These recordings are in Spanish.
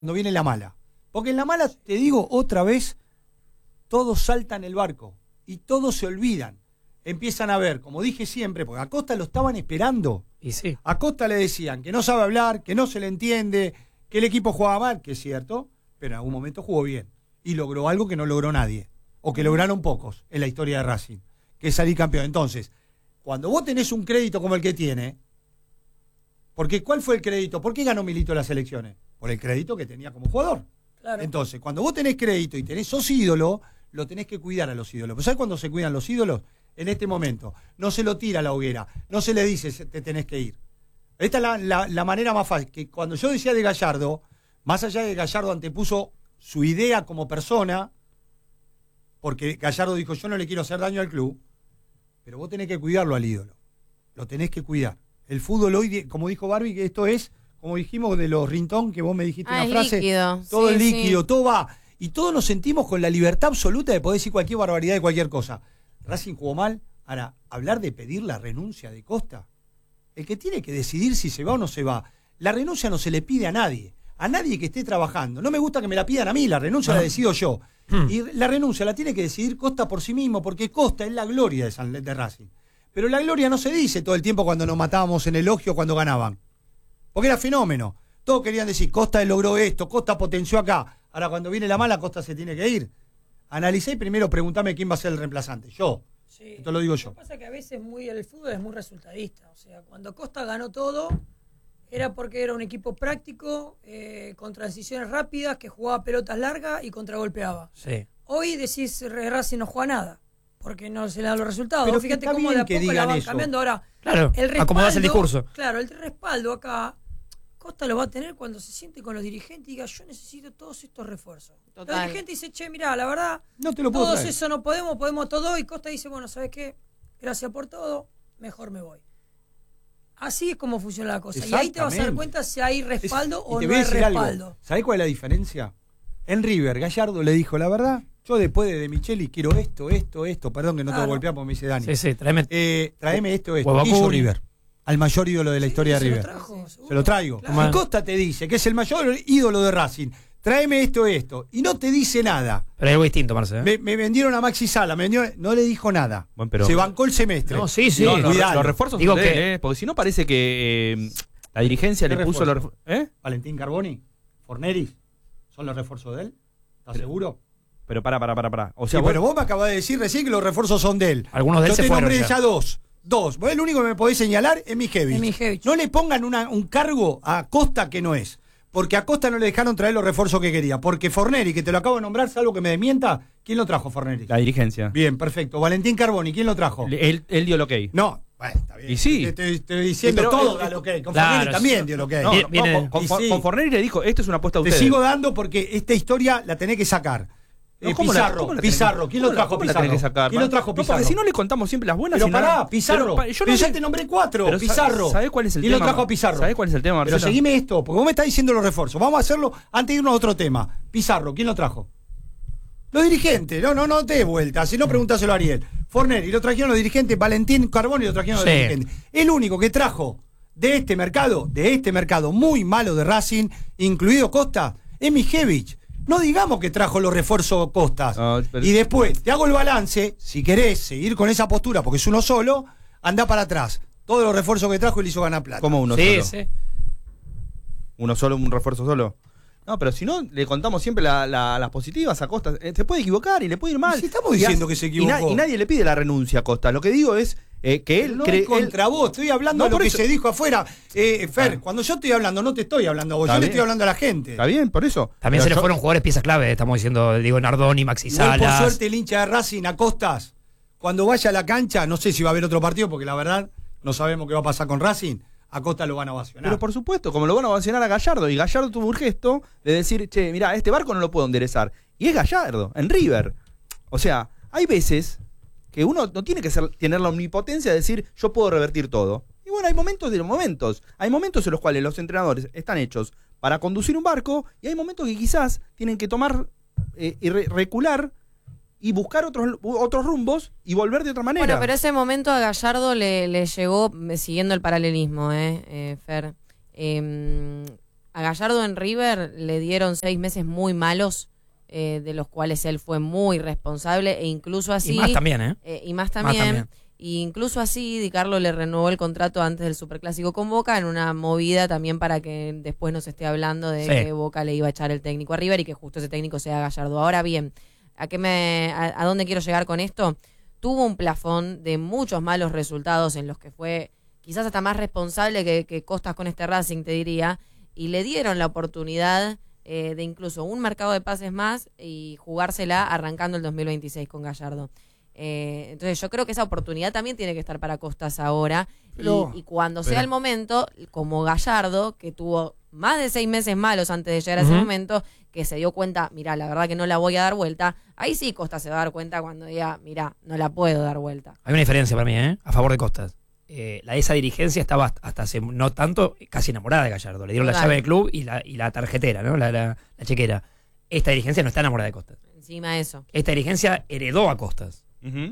cuando viene la mala. Porque en la mala, te digo otra vez, todos saltan el barco y todos se olvidan. Empiezan a ver, como dije siempre, porque a Costa lo estaban esperando. Y sí. A Costa le decían que no sabe hablar, que no se le entiende, que el equipo jugaba mal, que es cierto, pero en algún momento jugó bien. Y logró algo que no logró nadie, o que lograron pocos en la historia de Racing, que es salir campeón. Entonces, cuando vos tenés un crédito como el que tiene, porque ¿cuál fue el crédito? ¿Por qué ganó Milito las elecciones? Por el crédito que tenía como jugador. Claro. Entonces, cuando vos tenés crédito y sos ídolo, lo tenés que cuidar a los ídolos. ¿Pero sabés cuándo se cuidan los ídolos? En este momento. No se lo tira a la hoguera, no se le dice te tenés que ir. Esta es la manera más fácil. Que cuando yo decía de Gallardo, más allá de que Gallardo antepuso su idea como persona, porque Gallardo dijo yo no le quiero hacer daño al club, pero vos tenés que cuidarlo al ídolo. Lo tenés que cuidar. El fútbol hoy, como dijo Barbie, que esto es, como dijimos de los Rintón, que vos me dijiste una frase. Líquido. Todo sí, es líquido, sí. todo va. Y todos nos sentimos con la libertad absoluta de poder decir cualquier barbaridad de cualquier cosa. Racing jugó mal. Ahora, hablar de pedir la renuncia de Costa, el que tiene que decidir si se va o no se va. La renuncia no se le pide a nadie que esté trabajando. No me gusta que me la pidan a mí, la renuncia la decido yo. Y la renuncia la tiene que decidir Costa por sí mismo, porque Costa es la gloria de Racing. Pero la gloria no se dice todo el tiempo cuando nos matábamos en elogio cuando ganaban. Porque era fenómeno. Todos querían decir, Costa logró esto, Costa potenció acá. Ahora, cuando viene la mala, Costa se tiene que ir. Analicé y primero preguntame quién va a ser el reemplazante. Yo. Sí. Esto lo digo yo. Lo que pasa es que a veces el fútbol es muy resultadista. O sea, cuando Costa ganó todo, era porque era un equipo práctico, con transiciones rápidas, que jugaba pelotas largas y contragolpeaba. Sí. Hoy decís, Racing no juega nada, porque no se le dan los resultados. Pero Fíjate está cómo bien de a que poco la digan van eso. cambiando. Ahora, Claro, el acomodás el discurso. Claro, el respaldo acá, Costa lo va a tener cuando se siente con los dirigentes y diga, yo necesito todos estos refuerzos. Total. El dirigente dice, che, mirá, la verdad, No te lo puedo todos traer. eso no podemos todo. Y Costa dice, bueno, ¿sabes qué? Gracias por todo, mejor me voy. Así es como funciona la cosa. Y ahí te vas a dar cuenta si hay respaldo o no hay respaldo. ¿Sabés cuál es la diferencia? En River, Gallardo le dijo, la verdad, yo después de Micheli quiero esto. Perdón que no te voy a golpear porque me dice Dani. Sí, tráeme. Tráeme esto. ¿Qué Huevacuni. hizo River? Al mayor ídolo de la historia de se lo River. trajo, Se lo traigo. Claro. Y Costa te dice que es el mayor ídolo de Racing. Tráeme esto. Y no te dice nada. Pero hay algo distinto, Marce. Me vendieron a Maxi Sala, no le dijo nada. Bueno, pero- Se bancó el semestre. No, sí. No, Cuidalo. los refuerzos Digo son de que- él, porque si no parece que la dirigencia ¿Qué le puso los refuerzo? refuerzos. Valentín Carboni, Forneris, ¿son los refuerzos de él? ¿Estás seguro? Pero para. O Sí, sea, pero vos me acabás de decir recién que los refuerzos son de él. Algunos de él Yo se te fueron nombré ya. ya dos. Vos el único que me podés señalar es Mijevich. Es Mijevich. No le pongan un cargo a Costa que no es. Porque a Costa no le dejaron traer los refuerzos que quería. Porque Forneri, que te lo acabo de nombrar, salvo que me desmienta, ¿quién lo trajo Forneri? la dirigencia. Bien, perfecto. Valentín Carboni, ¿quién lo trajo? Él dio el ok. No, bueno, está bien. Y sí. Te estoy diciendo Sí, pero- todo a lo que. Con Claro, Forneri también sí. dio lo que. No, Viene- con sí. Forneri le dijo, esto es una apuesta a Te ustedes. sigo dando porque esta historia la tenés que sacar. No, ¿cómo Pizarro, cómo Pizarro. ¿Quién lo trajo cómo la Pizarro? tenés que sacar? ¿Quién lo trajo No, Pizarro? porque si no le contamos siempre las buenas. Pero y pará, no- Pizarro. Pero, yo no Pero ya le- te nombré 4. Pero Pizarro. ¿Sabés cuál es el ¿Quién tema? lo trajo a Pizarro? ¿Sabés cuál es el tema, Pero Marcelo? seguime esto, porque vos me estás diciendo los refuerzos. Vamos a hacerlo antes de irnos a otro tema. Pizarro, ¿quién lo trajo? Los dirigentes. No te des vuelta. Si no, preguntáselo a Ariel. Forneri, lo trajeron los dirigentes. Valentín Carboni lo trajeron los Sí. dirigentes. El único que trajo de este mercado muy malo de Racing, incluido Costa, es Mijevich. No digamos que trajo los refuerzos Costas. No, pero- Y después te hago el balance. Si querés seguir con esa postura, porque es uno solo, anda para atrás. Todos los refuerzos que trajo y le hizo ganar plata. ¿Cómo uno Sí, solo? sí. ¿Uno solo, un refuerzo solo? No, pero si no, le contamos siempre las positivas a Costa. Se puede equivocar y le puede ir mal. Y si estamos diciendo que se equivocó. Y nadie le pide la renuncia a Costa. Lo que digo es que él No cree. es contra vos, estoy hablando No, de lo por que eso- se dijo afuera. Fer, cuando yo estoy hablando, no te estoy hablando a vos, Está yo le bien. estoy hablando a la gente. Está bien, por eso. También Pero se le yo- fueron jugadores piezas clave, estamos diciendo Diego Nardoni, Maxi Igual, por Salas. suerte el hincha de Racing a Costas, cuando vaya a la cancha, no sé si va a haber otro partido, porque la verdad no sabemos qué va a pasar con Racing, a Costa lo van a ovacionar. Pero por supuesto, como lo van a ovacionar a Gallardo, y Gallardo tuvo un gesto de decir, che, mirá, este barco no lo puedo enderezar. Y es Gallardo, en River. O sea, hay veces que uno no tiene que tener la omnipotencia de decir, yo puedo revertir todo. Y bueno, hay momentos de los momentos. Hay momentos en los cuales los entrenadores están hechos para conducir un barco, y hay momentos que quizás tienen que tomar y recular y buscar otros rumbos y volver de otra manera. Bueno, pero ese momento a Gallardo le llegó, siguiendo el paralelismo, Fer. A Gallardo en River le dieron 6 meses muy malos, de los cuales él fue muy responsable e incluso así... Y más también, ¿eh? Y más también. Y incluso así Di Carlo le renovó el contrato antes del Superclásico con Boca en una movida también para que después no se esté hablando de que Boca le iba a echar el técnico a River y que justo ese técnico sea Gallardo. Ahora bien, ¿a dónde quiero llegar con esto? Tuvo un plafón de muchos malos resultados en los que fue quizás hasta más responsable que Costas con este Racing, te diría, y le dieron la oportunidad de incluso un mercado de pases más y jugársela arrancando el 2026 con Gallardo. Entonces yo creo que esa oportunidad también tiene que estar para Costas ahora y cuando sea el momento, como Gallardo, que tuvo más de 6 meses malos antes de llegar a ese momento, que se dio cuenta, mirá, la verdad que no la voy a dar vuelta, ahí sí Costas se va a dar cuenta cuando diga, mirá, no la puedo dar vuelta. Hay una diferencia para mí, a favor de Costas. Esa dirigencia estaba hasta hace no tanto casi enamorada de Gallardo. Le dieron la llave del club y la tarjetera, ¿no? La chequera. Esta dirigencia no está enamorada de Costas. Encima de eso. Esta dirigencia heredó a Costas.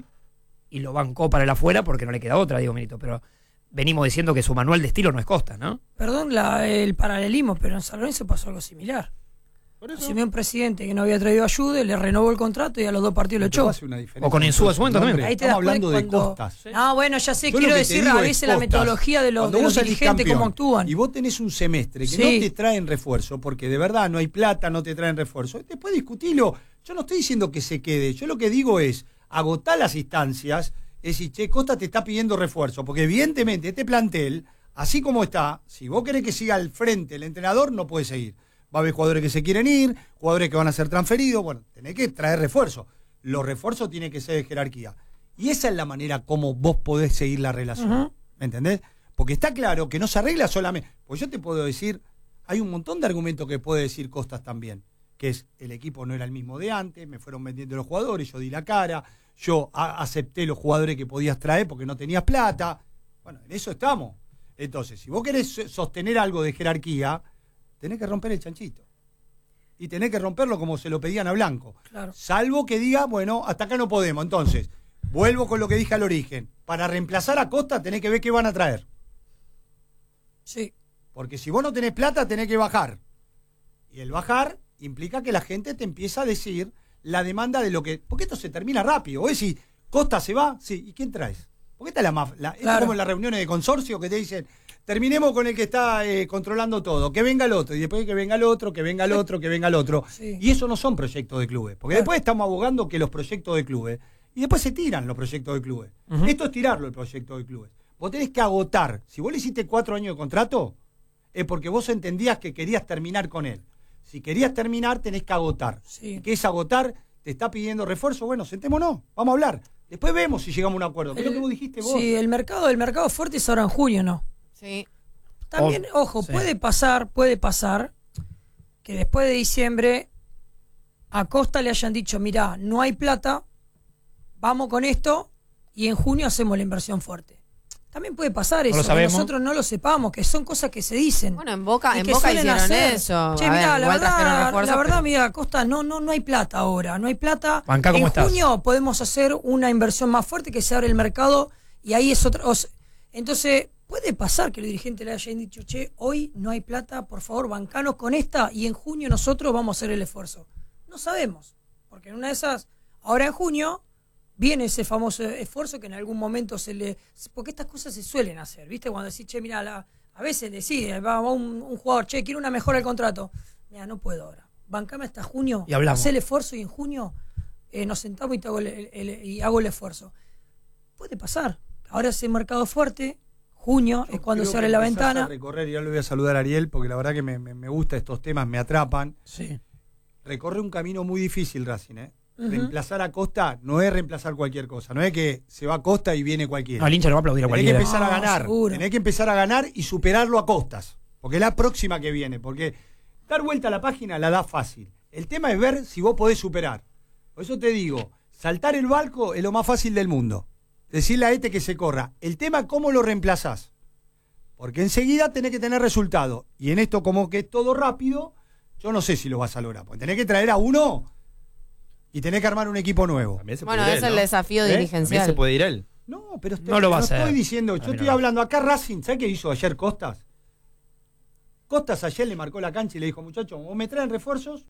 Y lo bancó para el afuera porque no le queda otra, digo, Milito. Pero venimos diciendo que su manual de estilo no es Costas, ¿no? Perdón el paralelismo, pero en San Lorenzo pasó algo similar. Asumió un presidente que no había traído ayuda, le renovó el contrato y a los 2 partidos lo echó. O con Insúa a su momento también. Ahí te das hablando de cuando... Costas. No, bueno, ya sé, Yo quiero lo que decir te a digo veces es la Costas. metodología de Cuando los vos salís dirigentes, campeón cómo actúan. y vos tenés un semestre que Sí. no te traen refuerzo, porque de verdad no hay plata, no te traen refuerzo, después discutirlo. Yo no estoy diciendo que se quede, yo lo que digo es agotar las instancias, es decir, che, Costa te está pidiendo refuerzo, porque evidentemente este plantel, así como está, si vos querés que siga al frente el entrenador, no puede seguir. Va a haber jugadores que se quieren ir, jugadores que van a ser transferidos, bueno, tenés que traer refuerzo. Los refuerzos tienen que ser de jerarquía. Y esa es la manera como vos podés seguir la relación. ¿Me entendés? Porque está claro que no se arregla solamente. Pues yo te puedo decir, hay un montón de argumentos que puede decir Costas también, que es el equipo no era el mismo de antes, me fueron vendiendo los jugadores, yo di la cara, yo acepté los jugadores que podías traer porque no tenías plata. Bueno, en eso estamos. Entonces, si vos querés sostener algo de jerarquía, tenés que romper el chanchito. Y tenés que romperlo como se lo pedían a Blanco. Claro. Salvo que diga, bueno, hasta acá no podemos. Entonces, vuelvo con lo que dije al origen. Para reemplazar a Costa tenés que ver qué van a traer. Sí. Porque si vos no tenés plata, tenés que bajar. Y el bajar implica que la gente te empieza a decir la demanda de lo que... Porque esto se termina rápido. Vos decís, Costa se va, sí, ¿y quién traes? Porque esta es esto es como en las reuniones de consorcio que te dicen, terminemos con el que está controlando todo, que venga el otro, y después que venga el otro, que venga el otro, que venga el otro. Sí. Y eso no son proyectos de clubes, porque después estamos abogando que los proyectos de clubes, y después se tiran los proyectos de clubes. Esto es tirarlo el proyecto de clubes. Vos tenés que agotar. Si vos le hiciste 4 años de contrato, es porque vos entendías que querías terminar con él. Si querías terminar, tenés que agotar. Sí. ¿Qué es agotar? ¿Te está pidiendo refuerzo? Bueno, sentémonos, vamos a hablar. Después vemos si llegamos a un acuerdo. ¿Qué es lo que vos dijiste vos? Sí, el mercado fuerte es ahora en junio, ¿no? Sí. También, ojo, sí. puede pasar que después de diciembre a Costa le hayan dicho, mirá, no hay plata, vamos con esto y en junio hacemos la inversión fuerte. También puede pasar No eso, lo que sabemos. nosotros no lo sepamos, que son cosas que se dicen. Bueno, en Boca y que hicieron suelen hacer. eso. Che, A ver, mirá, igual trajeron refuerzos, la verdad, pero- mira, Costa, no hay plata ahora, no hay plata. Bancá como en estás. junio podemos hacer una inversión más fuerte que se abre el mercado y ahí es otra. Entonces, puede pasar que los dirigentes le hayan dicho, che, hoy no hay plata, por favor, bancanos con esta y en junio nosotros vamos a hacer el esfuerzo. No sabemos, porque en una de esas, ahora en junio, viene ese famoso esfuerzo que en algún momento porque estas cosas se suelen hacer, ¿viste? Cuando decís, che, mira, a veces decide, va un jugador, che, quiero una mejora del contrato. Mira, no puedo ahora. Bancame hasta junio, Y hablamos. hacé el esfuerzo y en junio nos sentamos y, y hago el esfuerzo. Puede pasar. Ahora ese mercado fuerte, junio, Yo es cuando creo se abre que la empezás ventana. a recorrer, y ya le voy a saludar a Ariel, porque la verdad que me gusta estos temas, me atrapan. Sí. Recorre un camino muy difícil Racing, ¿eh? Ujú. Reemplazar a Costa no es reemplazar cualquier cosa, no es que se va a Costa y viene cualquiera. No, el hincha no va a aplaudir a Tenés que cualquiera. empezar a No, ganar, seguro. tenés que empezar a ganar y superarlo a Costas, porque es la próxima que viene, porque dar vuelta a la página la da fácil. El tema es ver si vos podés superar. Por eso te digo, saltar el barco es lo más fácil del mundo. Decirle a este que se corra. El tema es cómo lo reemplazás. Porque enseguida tenés que tener resultado. Y en esto como que es todo rápido, yo no sé si lo vas a lograr. Porque tenés que traer a uno y tenés que armar un equipo nuevo. También se Bueno, puede ir es él, el ¿no? desafío También dirigencial. se puede ir él. No, pero No lo va a hacer. estoy diciendo, yo A mí estoy no. hablando acá Racing, ¿sabes qué hizo ayer Costas? Costas ayer le marcó la cancha y le dijo, muchachos, o me traen refuerzos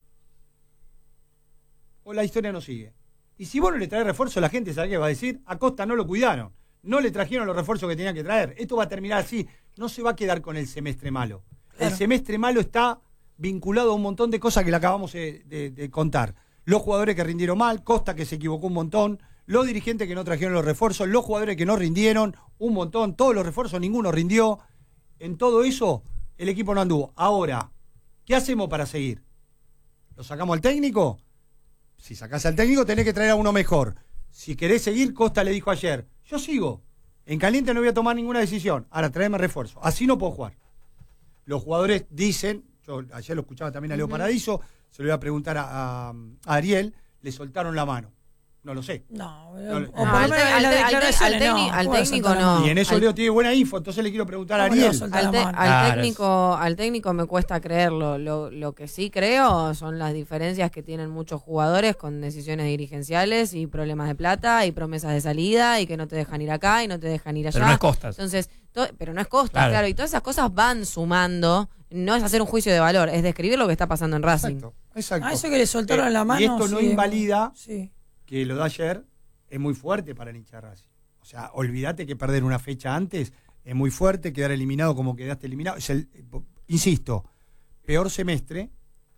o la historia no sigue. Y si vos no le traes refuerzos, la gente sabe qué va a decir, a Costa no lo cuidaron, no le trajeron los refuerzos que tenían que traer. Esto va a terminar así, no se va a quedar con el semestre malo. Claro. El semestre malo está vinculado a un montón de cosas que le acabamos de contar. Los jugadores que rindieron mal, Costa que se equivocó un montón, los dirigentes que no trajeron los refuerzos, los jugadores que no rindieron, un montón, todos los refuerzos, ninguno rindió. En todo eso, el equipo no anduvo. Ahora, ¿qué hacemos para seguir? ¿Lo sacamos al técnico? Si sacás al técnico, tenés que traer a uno mejor. Si querés seguir, Costa le dijo ayer, yo sigo. En caliente no voy a tomar ninguna decisión. Ahora, tráeme refuerzo. Así no puedo jugar. Los jugadores dicen, yo ayer lo escuchaba también a Leo Paradiso, se lo iba a preguntar a Ariel, le soltaron la mano. No lo sé. No, No, o por lo menos en las declaraciones no. al ¿Cómo va a técnico soltar la no. mano? Y en eso Leo tiene buena info, entonces le quiero preguntar a ¿Cómo le va a Ariel. soltar la mano? Al técnico me cuesta creerlo. Lo que sí creo son las diferencias que tienen muchos jugadores con decisiones dirigenciales y problemas de plata y promesas de salida y que no te dejan ir acá y no te dejan ir allá. Pero no es Costas. Entonces, pero no es Costas, claro. Y todas esas cosas van sumando. No es hacer un juicio de valor, es describir lo que está pasando en Racing. Exacto. Ah, eso que le soltaron la mano. Y esto no sí, invalida sí. que lo de ayer es muy fuerte para el hincha de Racing. O sea, olvídate que perder una fecha antes es muy fuerte, quedar eliminado como quedaste eliminado. Es insisto, peor semestre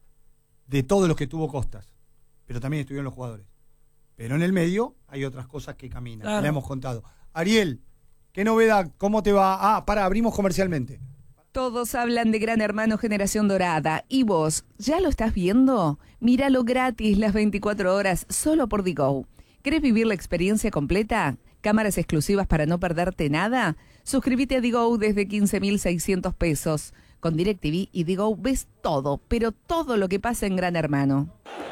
de todos los que tuvo Costas, pero también estuvieron los jugadores. Pero en el medio hay otras cosas que caminan, Claro. le hemos contado. Ariel, ¿qué novedad? ¿Cómo te va? Abrimos comercialmente. Todos hablan de Gran Hermano Generación Dorada. ¿Y vos, ya lo estás viendo? Míralo gratis las 24 horas solo por Digo. ¿Querés vivir la experiencia completa? ¿Cámaras exclusivas para no perderte nada? Suscríbete a Digo desde 15.600 pesos. Con DirecTV y Digo ves todo, pero todo lo que pasa en Gran Hermano.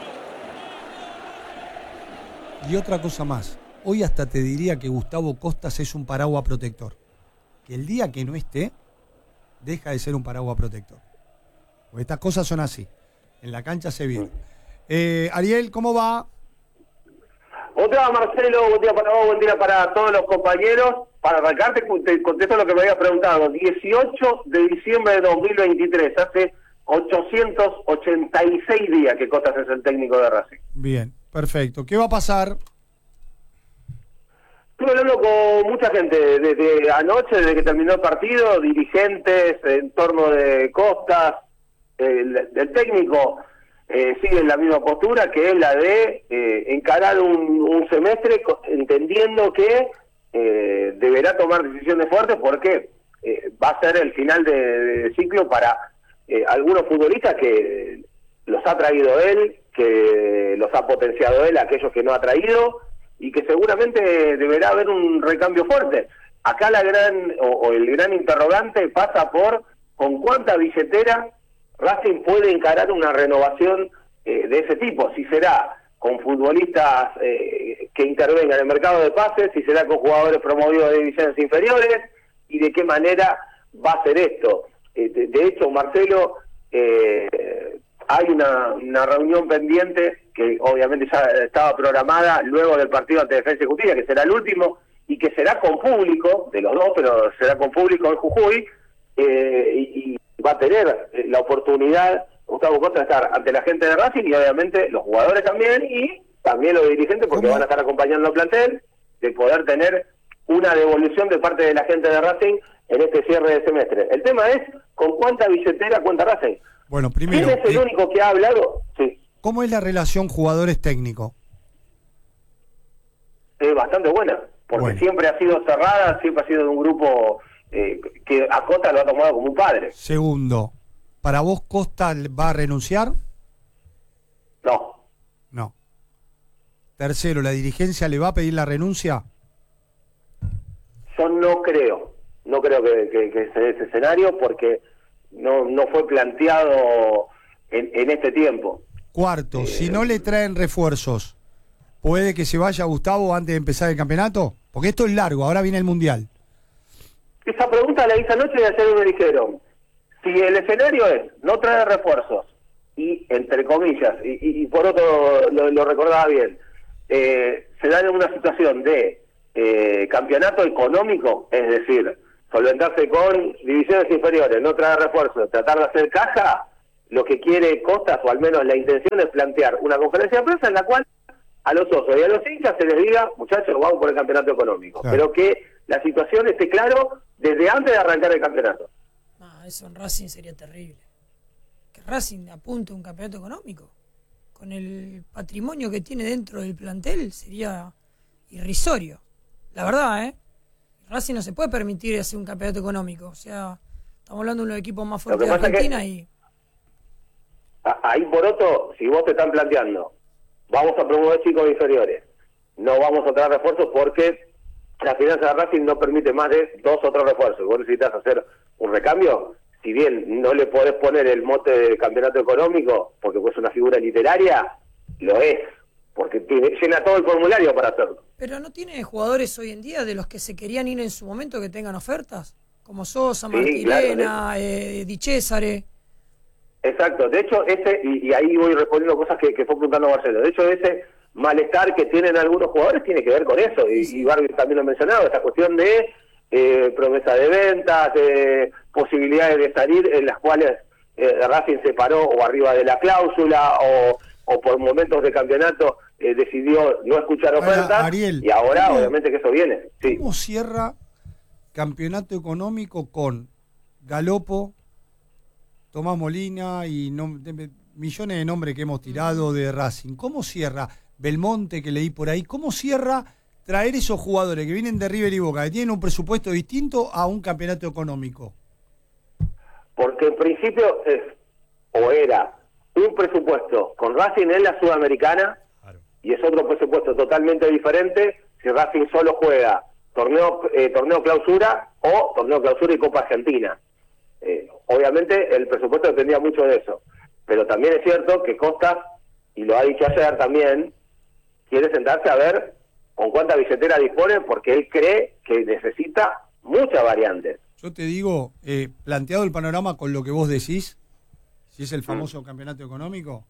Y otra cosa más. Hoy hasta te diría que Gustavo Costas es un paraguas protector. Que el día que no esté, deja de ser un paraguas protector. Porque estas cosas son así. En la cancha se vive. Ariel, ¿cómo va? Buen día, Marcelo, buen día para vos, buen día para todos los compañeros. Para arrancarte, te contesto lo que me habías preguntado. 18 de diciembre de 2023, hace 886 días que Costas es el técnico de Racing. Bien, perfecto. ¿Qué va a pasar? Estuve hablando con mucha gente desde anoche, desde que terminó el partido, dirigentes en torno de Costas, el técnico sigue en la misma postura, que es la de encarar un semestre entendiendo que deberá tomar decisiones fuertes porque va a ser el final de ciclo para algunos futbolistas que los ha traído él, que los ha potenciado él, aquellos que no ha traído, y que seguramente deberá haber un recambio fuerte. Acá el gran interrogante pasa por con cuánta billetera Racing puede encarar una renovación de ese tipo, si será con futbolistas que intervengan en el mercado de pases, si será con jugadores promovidos de divisiones inferiores, y de qué manera va a ser esto. De hecho, Marcelo, hay una reunión pendiente que obviamente ya estaba programada luego del partido ante Defensa y Justicia, que será el último, y que será con público, de los dos, pero será con público en Jujuy, y va a tener la oportunidad Gustavo Costa de estar ante la gente de Racing y obviamente los jugadores también y también los dirigentes porque van a estar acompañando al plantel, de poder tener una devolución de parte de la gente de Racing en este cierre de semestre. El tema es con cuánta billetera cuenta Racing. Bueno, primero, ¿Quién es el único que ha hablado? Sí. ¿Cómo es la relación jugadores-técnico? Es bastante buena, porque Bueno. siempre ha sido cerrada, siempre ha sido de un grupo que a Costa lo ha tomado como un padre. Segundo, ¿para vos Costa va a renunciar? No. No. Tercero, ¿la dirigencia le va a pedir la renuncia? Yo no creo que se dé ese escenario porque no fue planteado en este tiempo. Cuarto, si no le traen refuerzos, ¿puede que se vaya Gustavo antes de empezar el campeonato? Porque esto es largo, ahora viene el Mundial. Esa pregunta la hice anoche y ayer me dijeron, si el escenario es no traer refuerzos y, entre comillas, y por otro lo recordaba bien, se da en una situación de campeonato económico, es decir, solventarse con divisiones inferiores, no traer refuerzos, tratar de hacer caja, lo que quiere Costas, o al menos la intención, es plantear una conferencia de prensa en la cual a los socios y a los hinchas se les diga, muchachos, vamos por el campeonato económico. Claro. Pero que la situación esté claro desde antes de arrancar el campeonato. Eso en Racing sería terrible. Que Racing apunte a un campeonato económico. Con el patrimonio que tiene dentro del plantel sería irrisorio. La verdad, Racing no se puede permitir hacer un campeonato económico. O sea, estamos hablando de uno de los equipos más fuertes de Argentina y... Ahí Poroto, si vos te están planteando, vamos a promover chicos inferiores, no vamos a traer refuerzos porque la finanza de Racing no permite más de 2 o 3 refuerzos. Vos necesitas hacer un recambio, si bien no le podés poner el mote de campeonato económico, porque es una figura literaria, lo es, porque llena todo el formulario para hacerlo. Pero no tiene jugadores hoy en día de los que se querían ir en su momento que tengan ofertas, como Sosa, Sí, Martirena, claro, Di Cesare. Exacto, de hecho y ahí voy respondiendo cosas que fue preguntando Marcelo, de hecho ese malestar que tienen algunos jugadores tiene que ver con eso, y Barbie también lo ha mencionado, esta cuestión de promesa de ventas, posibilidades de salir en las cuales Racing se paró o arriba de la cláusula o por momentos de campeonato decidió no escuchar ofertas. Ahora, Ariel, y ahora obviamente que eso viene. Sí. ¿Cómo cierra campeonato económico con Galopo, Tomás Molina y millones de nombres que hemos tirado de Racing? ¿Cómo cierra Belmonte, que leí por ahí? ¿Cómo cierra traer esos jugadores que vienen de River y Boca, que tienen un presupuesto distinto a un campeonato económico? Porque en principio era un presupuesto con Racing en la Sudamericana, claro, y es otro presupuesto totalmente diferente si Racing solo juega torneo clausura o torneo clausura y Copa Argentina. Obviamente el presupuesto dependía mucho de eso, pero también es cierto que Costas, y lo ha dicho ayer también, quiere sentarse a ver con cuánta billetera dispone, porque él cree que necesita muchas variantes. Yo te digo, planteado el panorama con lo que vos decís, si es el famoso campeonato económico,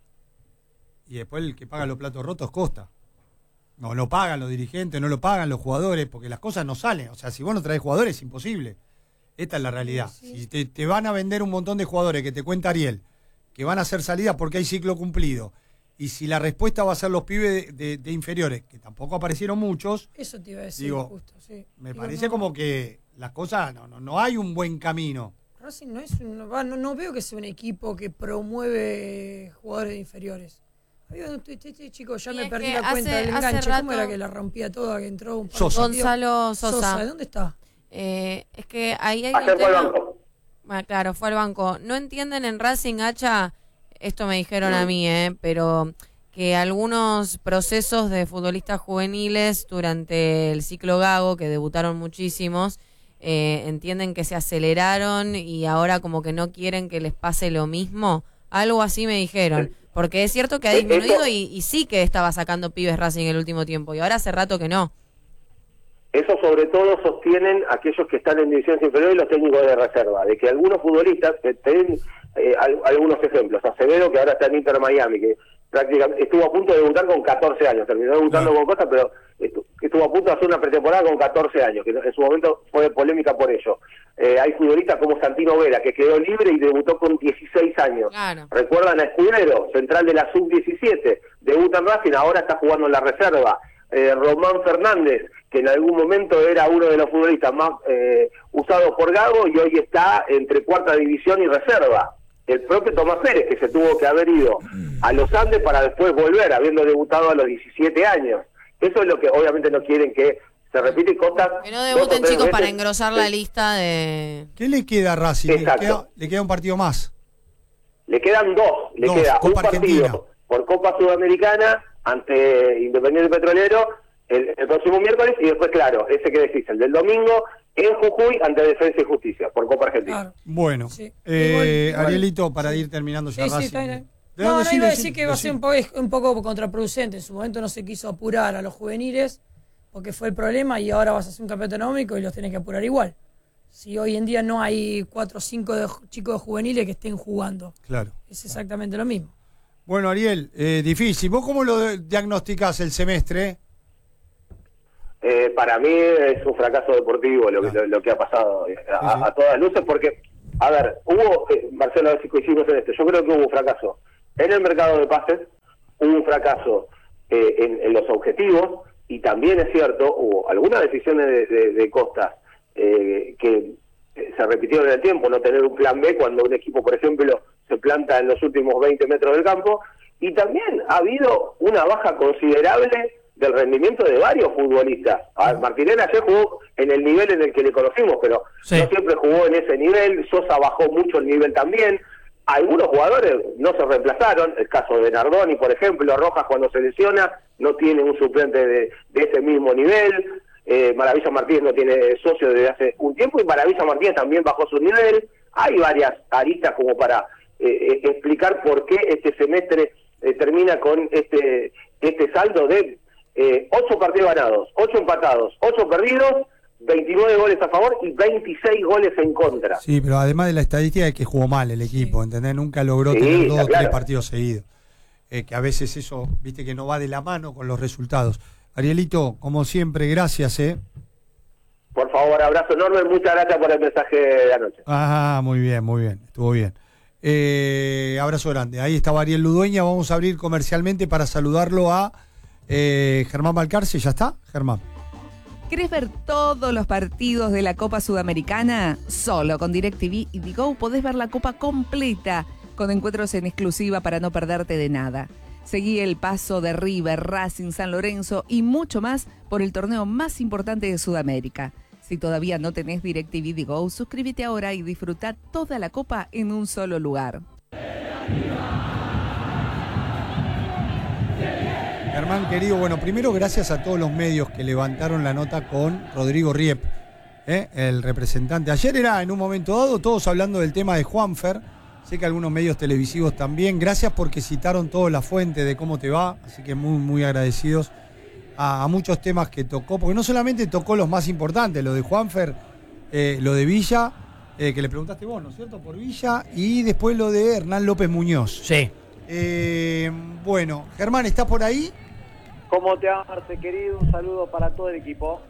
y después el que paga los platos rotos Costa. No lo pagan los dirigentes, no lo pagan los jugadores, porque las cosas no salen. O sea, si vos no traes jugadores es imposible. Esta es la realidad. Si te van a vender un montón de jugadores, que te cuenta Ariel, que van a hacer salidas porque hay ciclo cumplido, y si la respuesta va a ser los pibes de inferiores, que tampoco aparecieron muchos, eso te iba a decir, digo, justo, sí. Me parece como que las cosas, no hay un buen camino. Racing no veo que sea un equipo que promueve jugadores inferiores. Este chico, ya me perdí la cuenta del enganche. ¿Cómo era que la rompía toda, que entró un par de Gonzalo Sosa. ¿De dónde está? Es que ahí hay Ayer un fue al tema. banco. Bueno, claro, fue al banco. No entienden en Racing, Hacha, esto me dijeron a mí, pero que algunos procesos de futbolistas juveniles durante el ciclo Gago, que debutaron muchísimos, entienden que se aceleraron y ahora como que no quieren que les pase lo mismo. Algo así me dijeron. Porque es cierto que ha disminuido y sí que estaba sacando pibes Racing el último tiempo, y ahora hace rato que no. Eso sobre todo sostienen aquellos que están en divisiones inferiores y los técnicos de reserva, de que algunos futbolistas, algunos ejemplos, Acevedo, que ahora está en Inter Miami, que prácticamente estuvo a punto de debutar con 14 años, terminó debutando con Costa, pero estuvo a punto de hacer una pretemporada con 14 años, que en su momento fue polémica por ello. Hay futbolistas como Santino Vera, que quedó libre y debutó con 16 años. Claro. ¿Recuerdan a Escudero, central de la Sub-17? Debuta en Racing, ahora está jugando en la reserva. Román Fernández, que en algún momento era uno de los futbolistas más usados por Gago y hoy está entre cuarta división y reserva. El propio Tomás Pérez, que se tuvo que haber ido a los Andes para después volver, habiendo debutado a los 17 años. Eso es lo que obviamente no quieren que se repita, y Costas... Que no debuten, chicos, para engrosar la lista de... ¿Qué le queda a Racing? Exacto. Le queda un partido más. Le quedan dos. Le queda un partido por Copa Sudamericana ante Independiente Petrolero el próximo miércoles, y después, claro, ese que decís, el del domingo en Jujuy ante Defensa y Justicia por Copa Argentina. Claro. Bueno, Sí. Arielito, para ir terminando ya Racing. Está bien. No, iba a decir que va a ser un poco contraproducente. En su momento no se quiso apurar a los juveniles porque fue el problema, y ahora vas a hacer un campeonato económico y los tenés que apurar igual. Si hoy en día no hay 4 o 5 chicos de juveniles que estén jugando. Claro. Es exactamente lo mismo. Bueno, Ariel, difícil. ¿Vos cómo lo diagnosticás el semestre? para mí es un fracaso deportivo lo que ha pasado a todas luces, porque, a ver, hubo, Marcelo, a ver si coincidimos en esto, yo creo que hubo un fracaso en el mercado de pases, hubo un fracaso en los objetivos, y también es cierto, hubo algunas decisiones de Costas que se repitieron en el tiempo, no tener un plan B cuando un equipo, por ejemplo, se planta en los últimos 20 metros del campo, y también ha habido una baja considerable del rendimiento de varios futbolistas. A ver, Martinelli ayer jugó en el nivel en el que le conocimos, pero no siempre jugó en ese nivel. Sosa bajó mucho el nivel también. Algunos jugadores no se reemplazaron, el caso de Nardoni, por ejemplo. Rojas, cuando se lesiona, no tiene un suplente de ese mismo nivel. Maravilla Martínez no tiene socio desde hace un tiempo, y Maravilla Martínez también bajó su nivel. Hay varias aristas como para explicar por qué este semestre termina con este saldo de 8 partidos ganados, 8 empatados, 8 perdidos, 29 goles a favor y 26 goles en contra. Sí, pero además de la estadística es que jugó mal el equipo, ¿entendés? Nunca logró tener 2 o 3 partidos seguidos. Que a veces eso, viste, que no va de la mano con los resultados. Arielito, como siempre, gracias, Por favor, abrazo enorme, muchas gracias por el mensaje de anoche. Muy bien, estuvo bien. Abrazo grande. Ahí estaba Ariel Ludueña. Vamos a abrir comercialmente para saludarlo a Germán Balcarce. ¿Ya está, Germán? ¿Querés ver todos los partidos de la Copa Sudamericana? Solo con DirecTV y Digo podés ver la Copa completa, con encuentros en exclusiva para no perderte de nada. Seguí el paso de River, Racing, San Lorenzo y mucho más por el torneo más importante de Sudamérica. Si todavía no tenés DirecTV Digo, suscríbete ahora y disfruta toda la Copa en un solo lugar. Germán, querido, bueno, primero gracias a todos los medios que levantaron la nota con Rodrigo Riep, el representante. Ayer era, en un momento dado, todos hablando del tema de Juanfer. Sé que algunos medios televisivos también. Gracias porque citaron toda la fuente de cómo te va, así que muy, muy agradecidos a muchos temas que tocó, porque no solamente tocó los más importantes, lo de Juanfer, lo de Villa, que le preguntaste vos, ¿no es cierto?, por Villa, y después lo de Hernán López Muñoz. Sí. Bueno, Germán, ¿estás por ahí? ¿Cómo te va, Marce, querido? Un saludo para todo el equipo.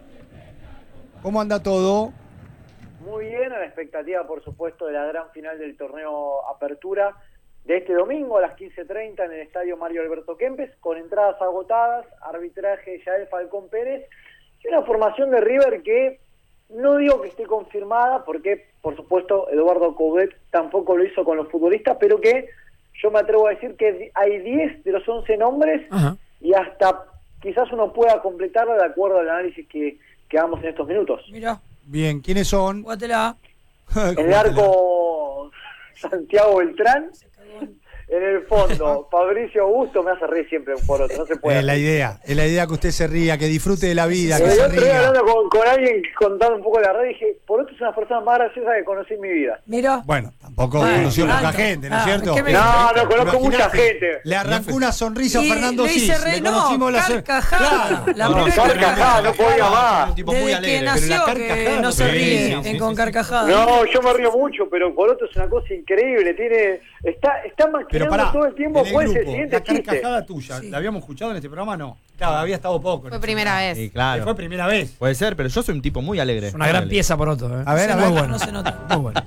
¿Cómo anda todo? Muy bien, a la expectativa, por supuesto, de la gran final del torneo Apertura de este domingo a las 15:30 en el estadio Mario Alberto Kempes, con entradas agotadas, arbitraje Yael Falcón Pérez, y una formación de River que no digo que esté confirmada, porque, por supuesto, Eduardo Coudet tampoco lo hizo con los futbolistas, pero que yo me atrevo a decir que hay 10 de los 11 nombres. Ajá. Y hasta quizás uno pueda completarlo de acuerdo al análisis que hagamos en estos minutos. Mira. Bien, ¿quiénes son? Guatela. En el arco, Santiago Beltrán. En el fondo, Fabricio Augusto. Me hace reír siempre un por otro, no se puede. Es la idea que usted se ría, que disfrute de la vida, que yo se estoy ría. hablando con alguien contando un poco de la red y dije, por otro es una persona más graciosa que conocí en mi vida. Mira. Bueno, tampoco conoció poca gente, ¿no es cierto? No, conozco mucha gente. Le arrancó una sonrisa a Fernando Cis. Le conocimos carcajada. La primera carcajada, no podía más. Un tipo muy alegre, que nació, que no se ríe con carcajadas. No, yo me río mucho, pero por otro es una cosa increíble. Está maquinando todo el tiempo. En el grupo, la carcajada tuya, ¿la habíamos escuchado en este programa? No. Claro, había estado poco. Fue primera vez. Sí, claro. Fue primera vez. Puede ser, pero yo soy un tipo muy alegre. Es una gran pieza por otro. A ver, muy bueno. No se nota. Muy bueno.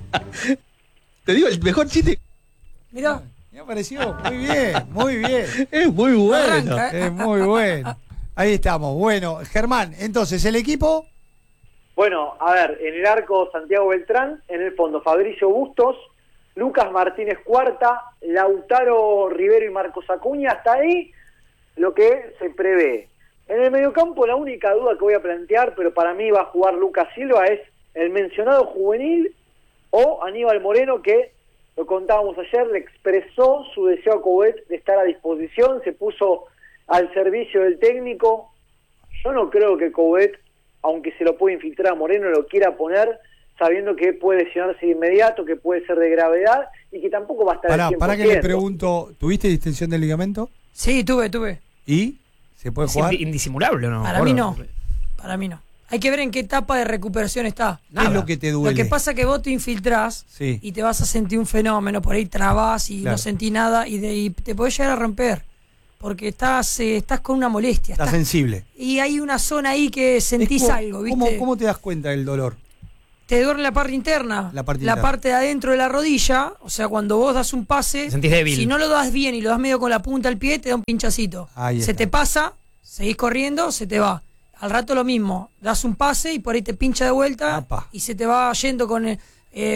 Te digo, el mejor chiste. Mirá. Me apareció. Muy bien, muy bien. Es muy bueno. Arranca, Es muy bueno. Ahí estamos. Bueno, Germán, entonces, ¿el equipo? Bueno, a ver, en el arco Santiago Beltrán, en el fondo Fabricio Bustos, Lucas Martínez Cuarta, Lautaro Rivero y Marcos Acuña. Hasta ahí lo que se prevé. En el mediocampo la única duda que voy a plantear, pero para mí va a jugar Lucas Silva, es el mencionado juvenil o Aníbal Moreno, que lo contábamos ayer, le expresó su deseo a Coudet de estar a disposición, se puso al servicio del técnico. Yo no creo que Coudet, aunque se lo puede infiltrar a Moreno, lo quiera poner sabiendo que puede lesionarse de inmediato, que puede ser de gravedad y que tampoco va a estar al 100%. Para que le pregunto, ¿tuviste distensión del ligamento? Sí, tuve. ¿Y? ¿Se puede jugar? Es indisimulable, ¿no? Para mí no. Hay que ver en qué etapa de recuperación está. ¿Qué es lo que te duele? Lo que pasa es que vos te infiltrás y te vas a sentir un fenómeno, por ahí trabás y no sentí nada y te podés llegar a romper. porque estás con una molestia. Está sensible. Y hay una zona ahí que sentís algo, ¿viste? ¿Cómo te das cuenta del dolor? Te duele la parte interna, la parte de adentro de la rodilla, o sea, cuando vos das un pase, te sentís débil. Si no lo das bien y lo das medio con la punta del pie, te da un pinchacito. Se te pasa, seguís corriendo, se te va. Al rato lo mismo, das un pase y por ahí te pincha de vuelta y se te va yendo con... lo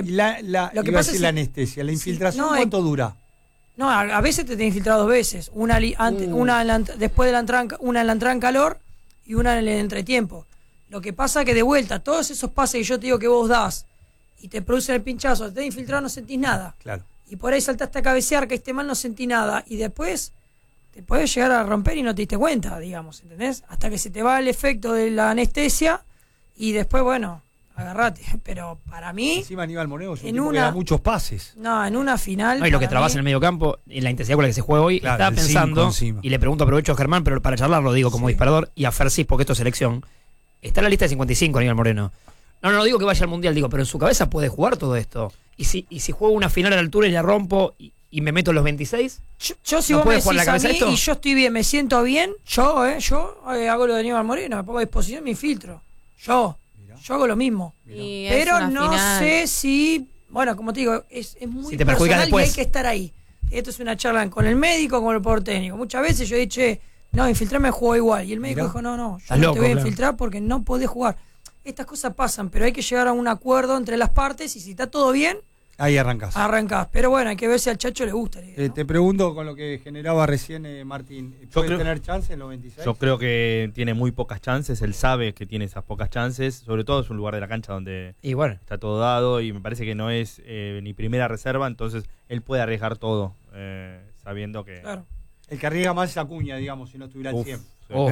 que pasa es la anestesia, la infiltración, ¿cuánto dura? No, a veces te infiltrado 2 veces, una después de la entrada, una en la entrada en calor y una en el entretiempo. Lo que pasa es que de vuelta, todos esos pases que yo te digo que vos das y te producen el pinchazo, te infiltrado, no sentís nada. Claro. Y por ahí saltaste a cabecear, que esté mal, no sentí nada. Y después te puedes llegar a romper y no te diste cuenta, digamos, ¿entendés? Hasta que se te va el efecto de la anestesia y después, bueno, agarrate. Pero para mí... Encima Aníbal Moreno es un tipo que da muchos pases. No, en una final... No, y lo que trabas en el medio campo, en la intensidad con la que se juega hoy, claro, estaba pensando, y le pregunto, aprovecho a Germán, pero para charlarlo digo como disparador, y a Fersis, porque esto es selección. Está en la lista de 55 Aníbal Moreno. No digo que vaya al Mundial, digo, pero en su cabeza puede jugar todo esto. Y si juego una final a la altura y la rompo y me meto en los 26, yo si ¿no vos puede me jugar la decís a cabeza mí esto? y yo estoy bien, me siento bien, yo hago lo de Aníbal Moreno, me pongo a disposición, me infiltro. Yo hago lo mismo. Pero no sé si, bueno, como te digo, es muy si te perjudica personal después. y hay que estar ahí. Esto es una charla con el médico, con el poder técnico. Muchas veces yo he dicho, no, infiltrarme juego igual. Y el médico dijo, no, yo no te voy a infiltrar porque no podés jugar. Estas cosas pasan, pero hay que llegar a un acuerdo entre las partes y si está todo bien, ahí arrancás. Pero bueno, hay que ver si al Chacho le gusta. ¿No? Te pregunto con lo que generaba recién Martín, ¿puede tener chance en los 26? Yo creo que tiene muy pocas chances, él sabe que tiene esas pocas chances, sobre todo es un lugar de la cancha donde está todo dado y me parece que no es ni primera reserva, entonces él puede arriesgar todo, sabiendo que... Claro. El que arriesga más es Acuña, digamos, si no estuviera al 100.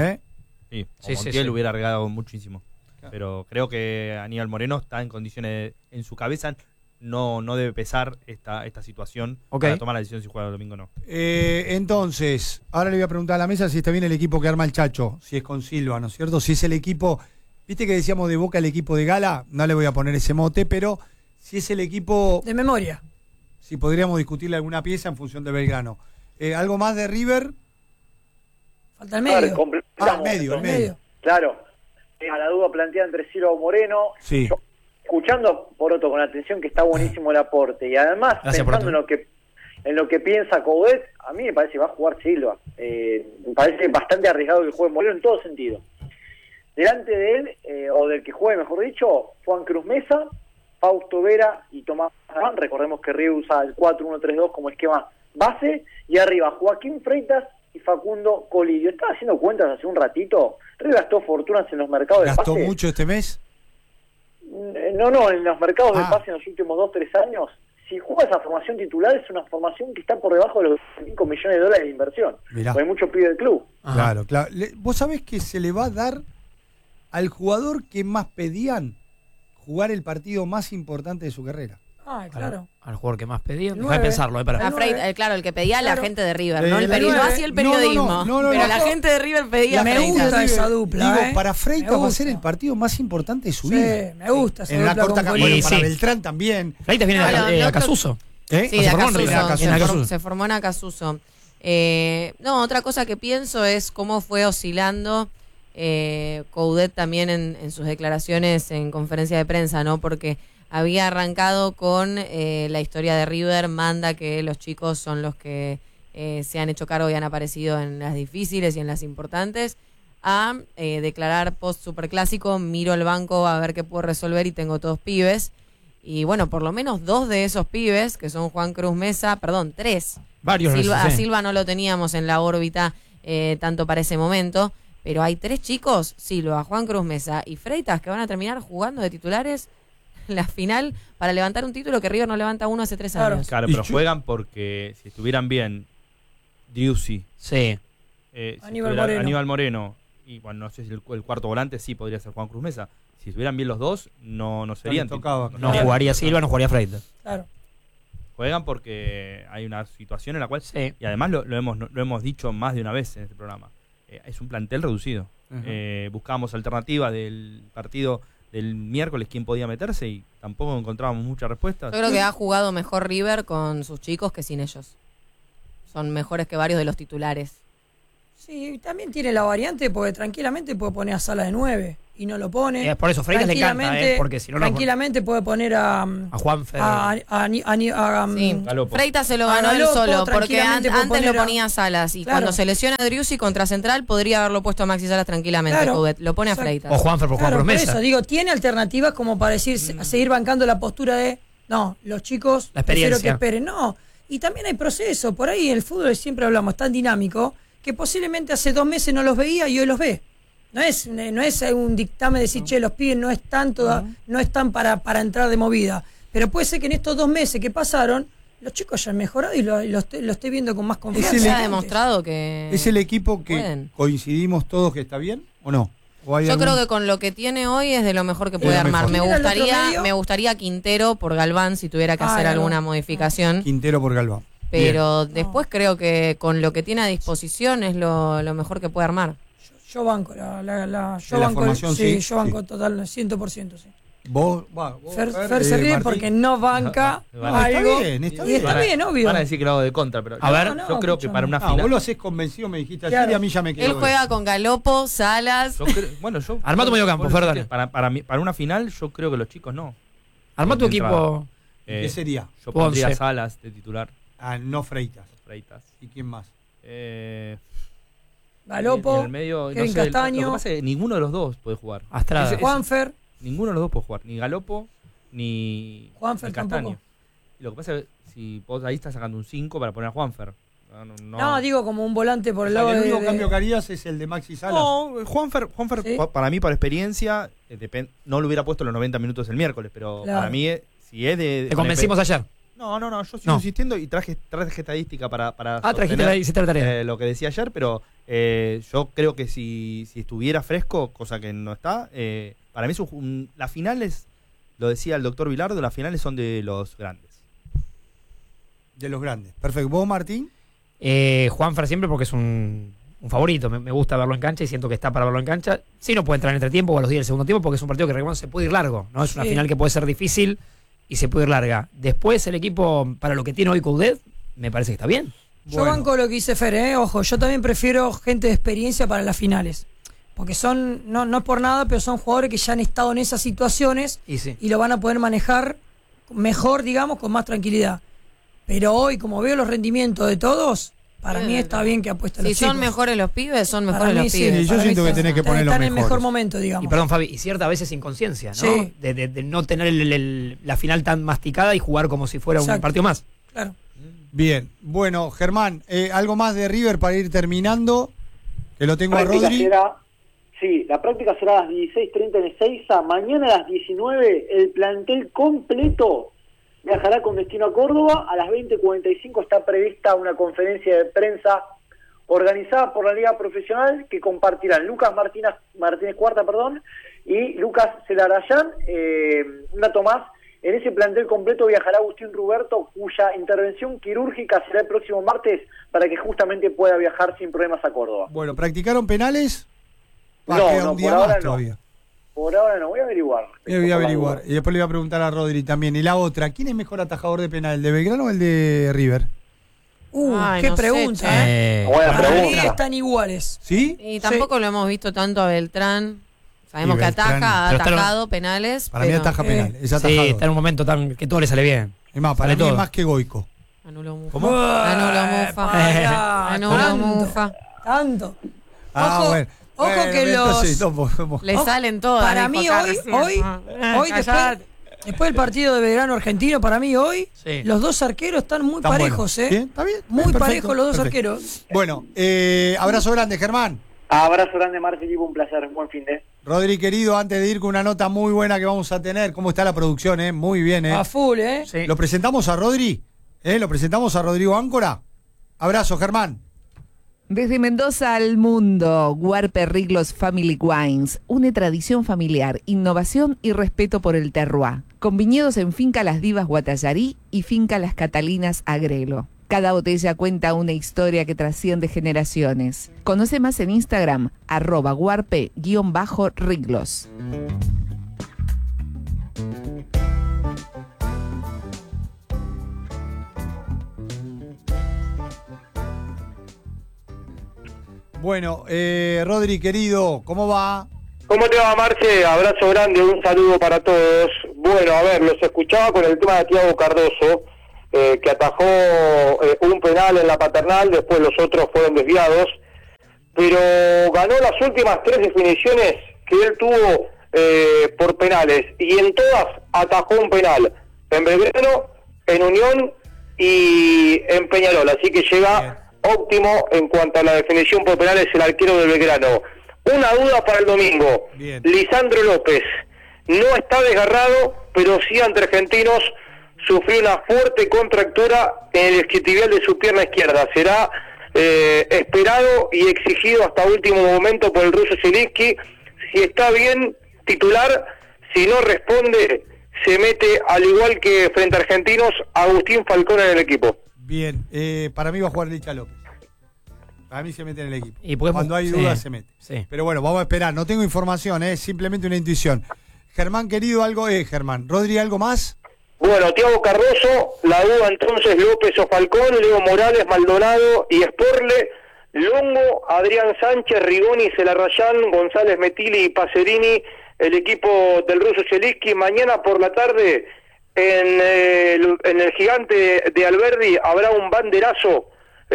Sí, Montiel hubiera arriesgado muchísimo. Claro. Pero creo que Aníbal Moreno está en condiciones, en su cabeza no debe pesar esta situación para tomar la decisión si juega el domingo o no. Entonces, ahora le voy a preguntar a la mesa si está bien el equipo que arma el Chacho, si es con Silva, ¿no es cierto? Si es el equipo, viste que decíamos de Boca el equipo de Gala, no le voy a poner ese mote, pero si es el equipo... De memoria. Si podríamos discutirle alguna pieza en función de Belgrano. ¿Algo más de River? Falta el medio. El medio. Claro. A la duda planteada entre Silva o Moreno. Sí. Yo, escuchando Poroto con atención, que está buenísimo el aporte. Y además, pensando en lo que piensa Coudet, a mí me parece que va a jugar Silva. Me parece bastante arriesgado que juegue Moreno en todo sentido. Delante de él, o del que juegue, mejor dicho, Juan Cruz Mesa, Fausto Vera y Tomás Armán. Recordemos que River usa el 4-1-3-2 como esquema base. Y arriba, Joaquín Freitas y Facundo Colidio. Estaba haciendo cuentas hace un ratito. River gastó fortunas en los mercados de pase. ¿Gastó mucho este mes? No, en los mercados de pase en los últimos 2-3 años. Si juega esa formación titular, es una formación que está por debajo de los $5 millones de inversión. Porque hay mucho pibe del club. Claro. ¿Vos sabés que se le va a dar al jugador que más pedían jugar el partido más importante de su carrera? Claro. Al jugador que más pedían. Deja de pensarlo, claro, el que pedía la gente de River, no el periodismo. No así el periodismo. No, pero la gente de River pedía. Me gusta esa dupla. Digo, para Freitas va a ser el partido más importante de su vida. Me gusta esa en dupla. la corta Bueno, para Beltrán también. Freitas viene de Acasuso. Sí, de Acasuso. Se formó en Acasuso. Otra cosa que pienso es cómo fue oscilando Coudet también en sus declaraciones en conferencia de prensa, ¿no? Porque había arrancado con la historia de River, manda que los chicos son los que se han hecho cargo y han aparecido en las difíciles y en las importantes, a declarar post superclásico, miro el banco a ver qué puedo resolver y tengo todos pibes. Y bueno, por lo menos 2 de esos pibes, que son Juan Cruz Mesa, 3. Varios. A Silva no lo teníamos en la órbita tanto para ese momento, pero hay 3 chicos, Silva, Juan Cruz Mesa y Freitas, que van a terminar jugando de titulares la final para levantar un título que River no levanta uno hace 3 años. Claro, pero juegan porque si estuvieran bien Driussi, Aníbal Moreno y bueno, no sé si el cuarto volante sí podría ser Juan Cruz Mesa. Si estuvieran bien los dos, no serían. No jugaría Silva, no jugaría Freitas. Claro. Juegan porque hay una situación en la cual y además lo hemos dicho más de una vez en este programa. Es un plantel reducido. Buscábamos alternativas del partido del miércoles, quién podía meterse y tampoco encontrábamos muchas respuestas. Yo creo que ha jugado mejor River con sus chicos que sin ellos. Son mejores que varios de los titulares. Sí, también tiene la variante porque tranquilamente puede poner a Sala de 9 y no lo pone. Por eso, Freitas le encanta, porque si no tranquilamente puede poner a Juanfer. Sí. Galopo. Freitas se lo ganó él Galopo, solo, porque tranquilamente puede antes lo poner a- ponía a Salas. Y Claro. cuando se lesiona a Driussi contra Central, podría haberlo puesto a Maxi Salas tranquilamente. Claro. Coudet. Lo pone a Exacto. Freitas. O Juanfer por Juan Claro, por Promesa. eso digo, tiene alternativas como para decir, seguir bancando la postura de, no, los chicos La prefiero experiencia. que esperen. No, y también hay proceso. Por ahí el fútbol siempre hablamos, es tan dinámico, que posiblemente hace 2 meses no los veía y hoy los ve. No es un dictamen de decir, che, los pibes no están para entrar de movida. Pero puede ser que en estos 2 meses que pasaron, los chicos ya han mejorado y lo estoy viendo con más confianza. Es Se el- ha demostrado que ¿Es el equipo que pueden. coincidimos todos que está bien o no? ¿O hay Yo algún- creo que con lo que tiene hoy es de lo mejor que Es puede lo armar. mejor. Mira el otro medio. Me gustaría Quintero por Galván si tuviera que hacer Galván. alguna modificación. Quintero por Galván. Pero después creo que con lo que tiene a disposición es lo mejor que puede armar. Yo banco yo De la banco, formación, sí, yo banco sí. total 100%, sí. Vos, Fer se ríe porque no banca No, está algo. bien, está y bien. está bien, obvio. Van a decir que lo hago de contra, pero A ver. yo No, creo que escúchame. para una Ah, final. vos lo hacés convencido, me dijiste ayer Claro. y a mí ya me quedó. Él juega con Galopo, Salas. Yo Armá tu medio campo, vos Fer, lo dale. dijiste, para una final, yo creo que los chicos no. Armá tu De entrada. equipo. ¿Qué sería? Yo Tu pondría once. Salas de titular. No Freitas. Freitas. ¿Y quién más? Galopo, En el medio, Kevin no sé, Castaño. Lo que pasa es que ninguno de los dos puede jugar. Astrada. Ese- Juanfer, Ninguno de los dos puede jugar. Ni Galopo, ni Juanfer ni Castaño. tampoco. Y lo que pasa es que si vos ahí estás sacando un 5 para poner a Juanfer. no, digo como un volante por O el sea, lado que el de... único cambio que harías es el de Maxi Salas. No, Juanfer ¿Sí? para mí, por experiencia, no lo hubiera puesto los 90 minutos el miércoles, pero Claro. para mí, si es de... Te convencimos ayer. No, yo sigo No. insistiendo y traje estadística para Trajiste sostener, hiciste la tarea. lo que decía ayer, pero yo creo que si estuviera fresco, cosa que no está, para mí las finales, lo decía el doctor Vilardo, las finales son de los grandes. De los grandes. Perfecto. ¿Vos, Martín? Juanfer siempre porque es un favorito. Me gusta verlo en cancha y siento que está para verlo en cancha. Sí, no puede entrar en entretiempo o a los 10 del segundo tiempo porque es un partido que recordemos se puede ir largo. ¿No? Es una Sí. final que puede ser difícil y se puede ir larga. Después el equipo, para lo que tiene hoy Coudet, me parece que está bien. Yo Bueno. banco lo que dice Fer, ojo, yo también prefiero gente de experiencia para las finales. Porque son, no es por nada, pero son jugadores que ya han estado en esas situaciones Y sí. y lo van a poder manejar mejor, digamos, con más tranquilidad. Pero hoy, como veo los rendimientos de todos, para mí está bien que apuesten Si los son chicos. mejores los pibes, son Para mejores mí los sí, pibes. yo para siento mí que tenés que poner los están en el mejor mejores. momento, digamos. Y perdón, Fabi, y cierta veces inconsciencia, ¿no? Sí. De no tener la final tan masticada y jugar como si fuera un Exacto. partido más. Claro. Bien. Bueno, Germán, algo más de River para ir terminando. Que lo tengo a Práctica Rodri. la práctica será a las 16:30 en Ezeiza. Mañana a las 19 el plantel completo viajará con destino a Córdoba. A las 20:45 está prevista una conferencia de prensa organizada por la Liga Profesional que compartirán Lucas Martínez Cuarta, y Lucas Celarayán. Un dato más, en ese plantel completo viajará Agustín Ruberto, cuya intervención quirúrgica será el próximo martes para que justamente pueda viajar sin problemas a Córdoba. Bueno, ¿practicaron penales? No, Queda no, un día por ahora más no. todavía. Por ahora no, voy a averiguar. Yo voy a averiguar. Y después le voy a preguntar a Rodri también. Y la otra, ¿quién es mejor atajador de penal, el de Belgrano o el de River? Ay, qué no sé, pregunta, che. Buena Para mí pregunta. están iguales. ¿Sí? Y tampoco lo hemos visto tanto a Beltrán. Sabemos Y que Beltrán, ataja, ha pero está- atajado penales. Para mí pero ataja penal. Es atajador. Sí, está en un momento tan que todo le sale bien. Es más, para Sale mí es todo. más que Goico. Anuló Mufa. ¿Cómo? Anuló Mufa. Pará, Anuló tanto, Mufa. tanto. Ah, Ojo, bueno. ojo Bueno, que entonces, los... no podemos- Le Ojo, salen todas. para dijo mí acá hoy, recién. hoy después del partido de Belgrano Argentino, para mí hoy, Sí. los dos arqueros están muy Están parejos, buenos. Bien, está bien. Muy Perfecto, parejos los dos perfecto. arqueros. Bueno, abrazo grande, Germán. Abrazo grande, Marce, un placer. Buen fin de. Rodri, querido, antes de ir con una nota muy buena que vamos a tener. ¿Cómo está la producción? Muy bien, A full, Sí. ¿Lo presentamos a Rodri? ¿Lo presentamos a Rodrigo Áncora? Abrazo, Germán. Desde Mendoza al mundo, Guarpe Riglos Family Wines. Une tradición familiar, innovación y respeto por el terroir. Con viñedos en Finca Las Divas Guatallarí y Finca Las Catalinas Agrelo. Cada botella cuenta una historia que trasciende generaciones. Conoce más en Instagram, @guarpe_riglos. Bueno, Rodri, querido, ¿cómo va? ¿Cómo te va, Marce? Abrazo grande, un saludo para todos. Bueno, a ver, los escuchaba con el tema de Thiago Cardoso, que atajó un penal en la Paternal, después los otros fueron desviados, pero ganó las últimas 3 definiciones que él tuvo por penales, y en todas atajó un penal, en Belgrano, en Unión y en Peñarol, así que llega óptimo en cuanto a la definición por penales el arquero del Belgrano. Una duda para el domingo. Bien. Lisandro López no está desgarrado, pero sí ante Argentinos sufrió una fuerte contractura en el isquiotibial de su pierna izquierda. Será esperado y exigido hasta último momento por el ruso Zielinski. Si está bien, titular. Si no responde, se mete, al igual que frente a Argentinos, Agustín Falcón en el equipo. Bien, para mí va a jugar Licha López. Para mí se mete en el equipo. Y podemos, cuando hay dudas se mete. Sí. Pero bueno, vamos a esperar. No tengo información, es simplemente una intuición. Germán, querido, algo es, Germán. Rodri, ¿algo más? Bueno, Thiago Cardoso, la duda entonces López o Falcón, Leo Morales, Maldonado y Sporle, Longo, Adrián Sánchez, Rigoni, Celarrayán, González Metili y Pacerini, el equipo del ruso Zielinski. Mañana por la tarde en el Gigante de Alberdi habrá un banderazo.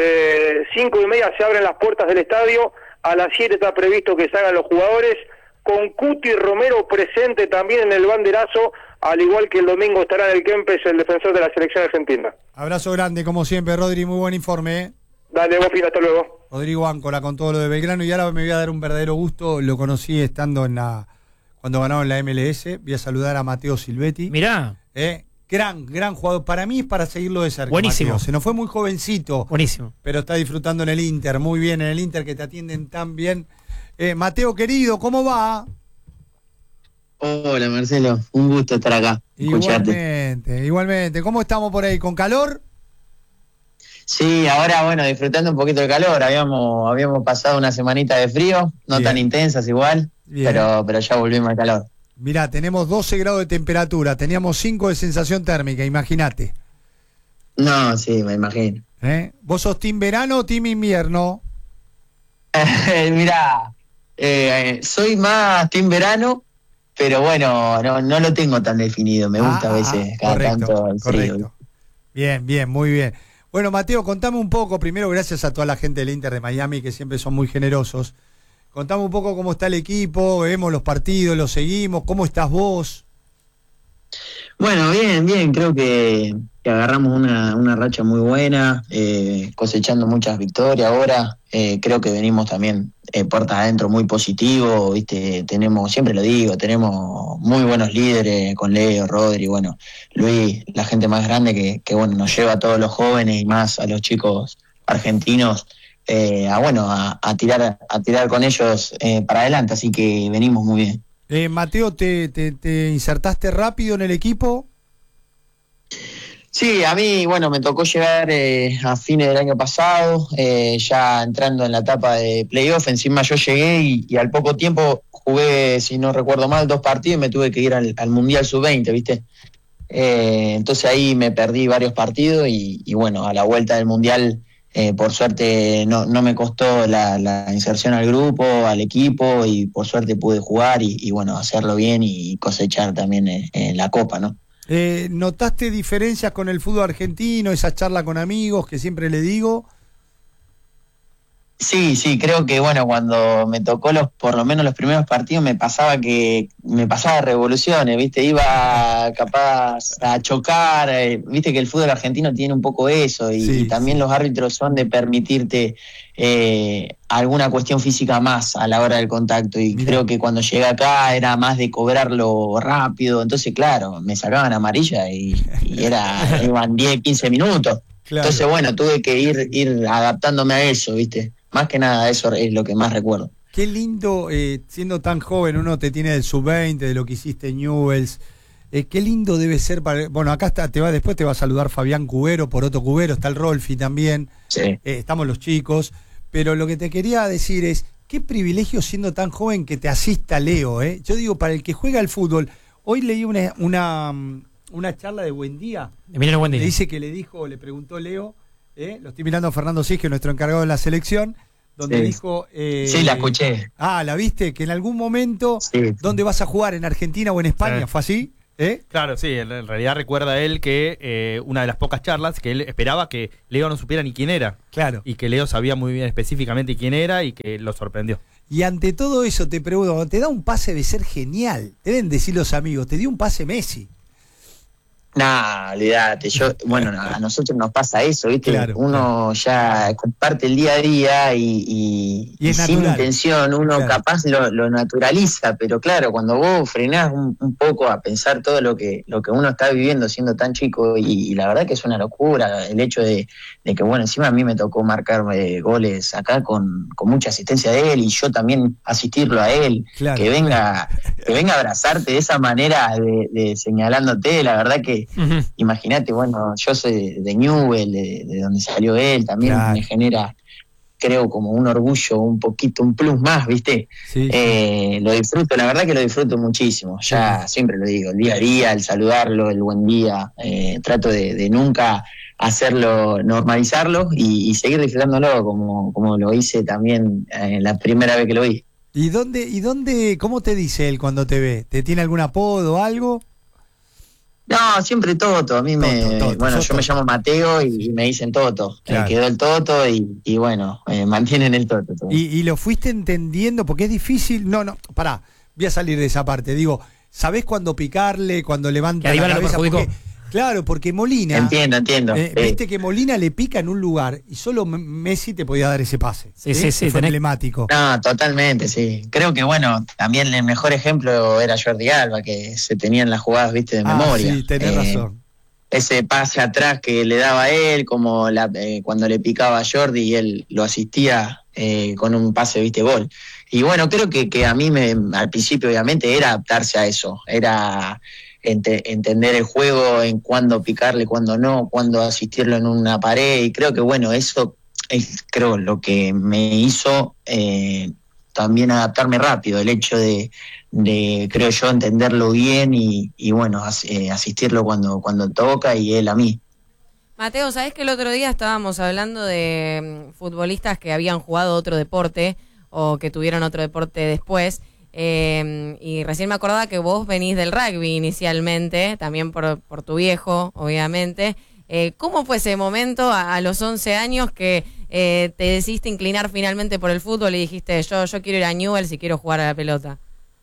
5:30 se abren las puertas del estadio, a las 7 está previsto que salgan los jugadores, con Cuti Romero presente también en el banderazo, al igual que el domingo estará en el Kempes el defensor de la selección argentina. Abrazo grande, como siempre, Rodri, muy buen informe. Dale, vos, hasta luego. Rodrigo Áncora con todo lo de Belgrano, y ahora me voy a dar un verdadero gusto, lo conocí estando cuando ganaron la MLS, voy a saludar a Mateo Silvetti. Mirá. Gran jugador. Para mí es para seguirlo de cerca. Buenísimo. Mateo. Se nos fue muy jovencito. Buenísimo. Pero está disfrutando en el Inter. Muy bien en el Inter, que te atienden tan bien. Mateo, querido, ¿cómo va? Hola, Marcelo. Un gusto estar acá. Escucharte. Igualmente. ¿Cómo estamos por ahí? ¿Con calor? Sí, ahora, bueno, disfrutando un poquito de calor. Habíamos pasado una semanita de frío, no bien. tan intensas igual, pero ya volvimos al calor. Mirá, tenemos 12 grados de temperatura, teníamos 5 de sensación térmica, imagínate. No, sí, me imagino. ¿Vos sos team verano o team invierno? Mirá, soy más team verano, pero bueno, no lo tengo tan definido. Me gusta a veces cada tanto el frío. Correcto. Bien, muy bien. Bueno, Mateo, contame un poco, primero gracias a toda la gente del Inter de Miami, que siempre son muy generosos. Contame un poco cómo está el equipo, vemos los partidos, los seguimos, ¿cómo estás vos? Bueno, bien, creo que agarramos una racha muy buena, cosechando muchas victorias ahora. Creo que venimos también puertas adentro muy positivo, ¿viste? Siempre lo digo, tenemos muy buenos líderes con Leo, Rodri, bueno, Luis, la gente más grande que bueno, nos lleva a todos los jóvenes y más a los chicos argentinos a tirar con ellos para adelante, así que venimos muy bien. Mateo, ¿te insertaste rápido en el equipo? Sí, a mí, bueno, me tocó llegar a fines del año pasado, ya entrando en la etapa de playoff. Encima yo llegué y al poco tiempo jugué, si no recuerdo mal, 2 partidos y me tuve que ir al Mundial Sub-20, ¿viste? Entonces ahí me perdí varios partidos y bueno, a la vuelta del Mundial, por suerte no me costó la inserción al grupo, al equipo, y por suerte pude jugar y bueno, hacerlo bien y cosechar también en la Copa, ¿no? ¿Notaste diferencias con el fútbol argentino, esa charla con amigos que siempre le digo? Sí, creo que bueno, cuando me tocó por lo menos los primeros partidos me pasaba revoluciones, ¿viste? Iba capaz a chocar, ¿viste? Que el fútbol argentino tiene un poco eso y también los árbitros son de permitirte alguna cuestión física más a la hora del contacto, y creo que cuando llegué acá era más de cobrarlo rápido, entonces claro, me sacaban amarilla y iban 10, 15 minutos. Claro. Entonces bueno, tuve que ir adaptándome a eso, ¿viste? Más que nada eso es lo que más recuerdo. Qué lindo, siendo tan joven, uno te tiene del sub-20, de lo que hiciste en Newell's. Qué lindo debe ser para... Bueno, acá después te va a saludar Fabián Cubero, Poroto Cubero, está el Rolfi también. Sí. Estamos los chicos. Pero lo que te quería decir es, qué privilegio siendo tan joven que te asista Leo, ¿eh? Yo digo, para el que juega al fútbol, hoy leí una charla de Buendía. Emiliano Buendía. Le dice que le preguntó Leo, lo estoy mirando a Fernando Sique, nuestro encargado de la selección, donde Sí. dijo... Sí, la escuché. ¿La viste? Que en algún momento, Sí. ¿dónde vas a jugar? ¿En Argentina o en España? Sí. ¿Fue así? Claro, sí, en realidad recuerda él que una de las pocas charlas que él esperaba que Leo no supiera ni quién era. Claro. Y que Leo sabía muy bien específicamente quién era y que lo sorprendió. Y ante todo eso te pregunto, cuando te da un pase de ser genial, deben decir los amigos, te dio un pase Messi. Nah, olvídate, bueno, a nosotros nos pasa eso, ¿viste? Claro, uno ya comparte el día a día y es sin natural. intención, uno Claro. capaz lo naturaliza, pero claro, cuando vos frenás un poco a pensar todo lo que uno está viviendo siendo tan chico, y la verdad que es una locura el hecho de que, bueno, encima a mí me tocó marcar goles acá con mucha asistencia de él, y yo también asistirlo a él, Claro. que venga a abrazarte de esa manera, de señalándote, la verdad que imagínate, bueno, yo soy de Newell, de donde salió él, también Claro. me genera, creo, como un orgullo, un poquito, un plus más, ¿viste? Sí, sí. Lo disfruto, la verdad que lo disfruto muchísimo, ya siempre lo digo, el día a día, el saludarlo, el buen día, trato de nunca hacerlo, normalizarlo y seguir disfrutándolo como lo hice también la primera vez que lo vi. ¿Y dónde, cómo te dice él cuando te ve? ¿Te tiene algún apodo o algo? No, siempre Toto. A mí Toto, bueno, sos yo me Toto. llamo Mateo y me dicen Toto. Claro. Quedó el Toto y bueno, mantienen el Toto. todo. Y lo fuiste entendiendo, porque es difícil. No, pará, voy a salir de esa parte. Digo, ¿sabés cuándo picarle, cuando levanta Que a Dybala la lo cabeza? perjudicó. Porque, claro, porque Molina... Entiendo. Sí. Viste que Molina le pica en un lugar y solo Messi te podía dar ese pase. Sí, Fue tenés- emblemático. No, totalmente, sí. Creo que bueno, también el mejor ejemplo era Jordi Alba, que se tenían las jugadas, viste, de memoria. Sí, tenés razón. Ese pase atrás que le daba a él, como cuando le picaba a Jordi y él lo asistía con un pase, viste, gol. Y bueno, creo que a mí al principio obviamente era adaptarse a eso, era entender el juego, en cuándo picarle, cuándo no, cuándo asistirlo en una pared, y creo que bueno, eso es creo lo que me hizo también adaptarme rápido, el hecho de creo yo, entenderlo bien y bueno, asistirlo cuando toca y él a mí. Mateo, ¿sabés que el otro día estábamos hablando de futbolistas que habían jugado otro deporte o que tuvieron otro deporte después? Y recién me acordaba que vos venís del rugby inicialmente, también por tu viejo, obviamente. ¿Cómo fue ese momento a los 11 años que te decidiste inclinar finalmente por el fútbol y dijiste, yo quiero ir a Newell's y quiero jugar a la pelota?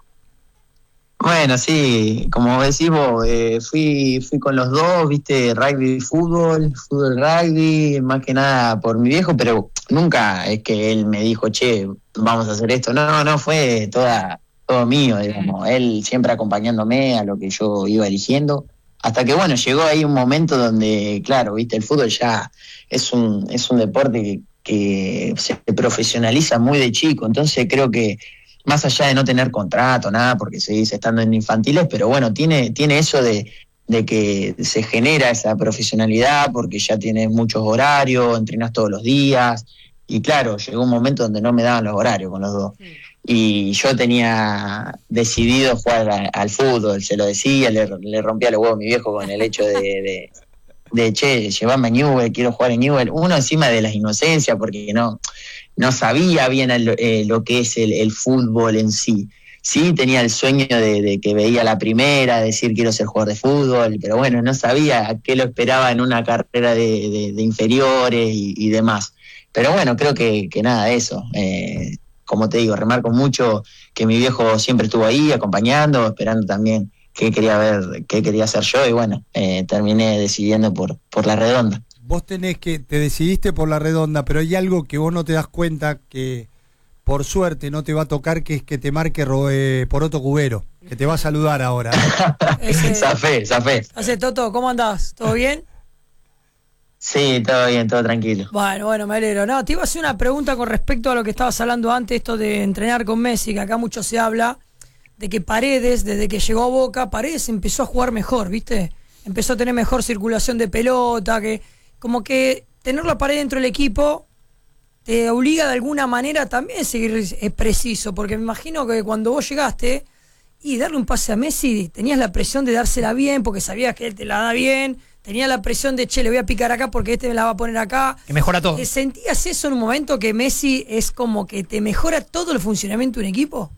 Bueno, sí, como decís vos, fui con los dos, viste, rugby, fútbol, rugby, más que nada por mi viejo, pero nunca es que él me dijo, che, vamos a hacer esto. No, fue todo mío, digamos. Él siempre acompañándome a lo que yo iba eligiendo. Hasta que, bueno, llegó ahí un momento donde, claro, viste, el fútbol ya es un deporte que se profesionaliza muy de chico. Entonces creo que más allá de no tener contrato, nada, porque seguís estando en infantiles, pero bueno, tiene eso de que se genera esa profesionalidad porque ya tienes muchos horarios, entrenas todos los días, y claro, llegó un momento donde no me daban los horarios con los dos. Y yo tenía decidido jugar al fútbol, se lo decía, le rompía los huevos a mi viejo con el hecho de che, llevame a Newell, quiero jugar en Newell. Uno encima de las inocencias, porque no sabía bien lo que es el fútbol en sí. Sí, tenía el sueño de que veía la primera, decir quiero ser jugador de fútbol, pero bueno, no sabía qué lo esperaba en una carrera de inferiores y demás. Pero bueno, creo que nada, eso. Como te digo, remarco mucho que mi viejo siempre estuvo ahí acompañando, esperando también qué quería hacer yo, y bueno, terminé decidiendo por la redonda. Vos te decidiste por la redonda, pero hay algo que vos no te das cuenta que por suerte no te va a tocar, que es que te marque Poroto Cubero, que te va a saludar ahora. Zafé. Hace Toto, ¿cómo andás? ¿Todo bien? Sí, todo bien, todo tranquilo. Bueno, me alegro. No, te iba a hacer una pregunta con respecto a lo que estabas hablando antes, esto de entrenar con Messi, que acá mucho se habla de que Paredes, desde que llegó a Boca, Paredes empezó a jugar mejor, ¿viste? Empezó a tener mejor circulación de pelota, que como que tener la Paredes dentro del equipo te obliga de alguna manera también a seguir preciso, porque me imagino que cuando vos llegaste y darle un pase a Messi, tenías la presión de dársela bien, porque sabías que él te la da bien, tenía la presión de, che, le voy a picar acá porque este me la va a poner acá. Que mejora todo. ¿Sentías eso en un momento que Messi es como que te mejora todo el funcionamiento de un equipo?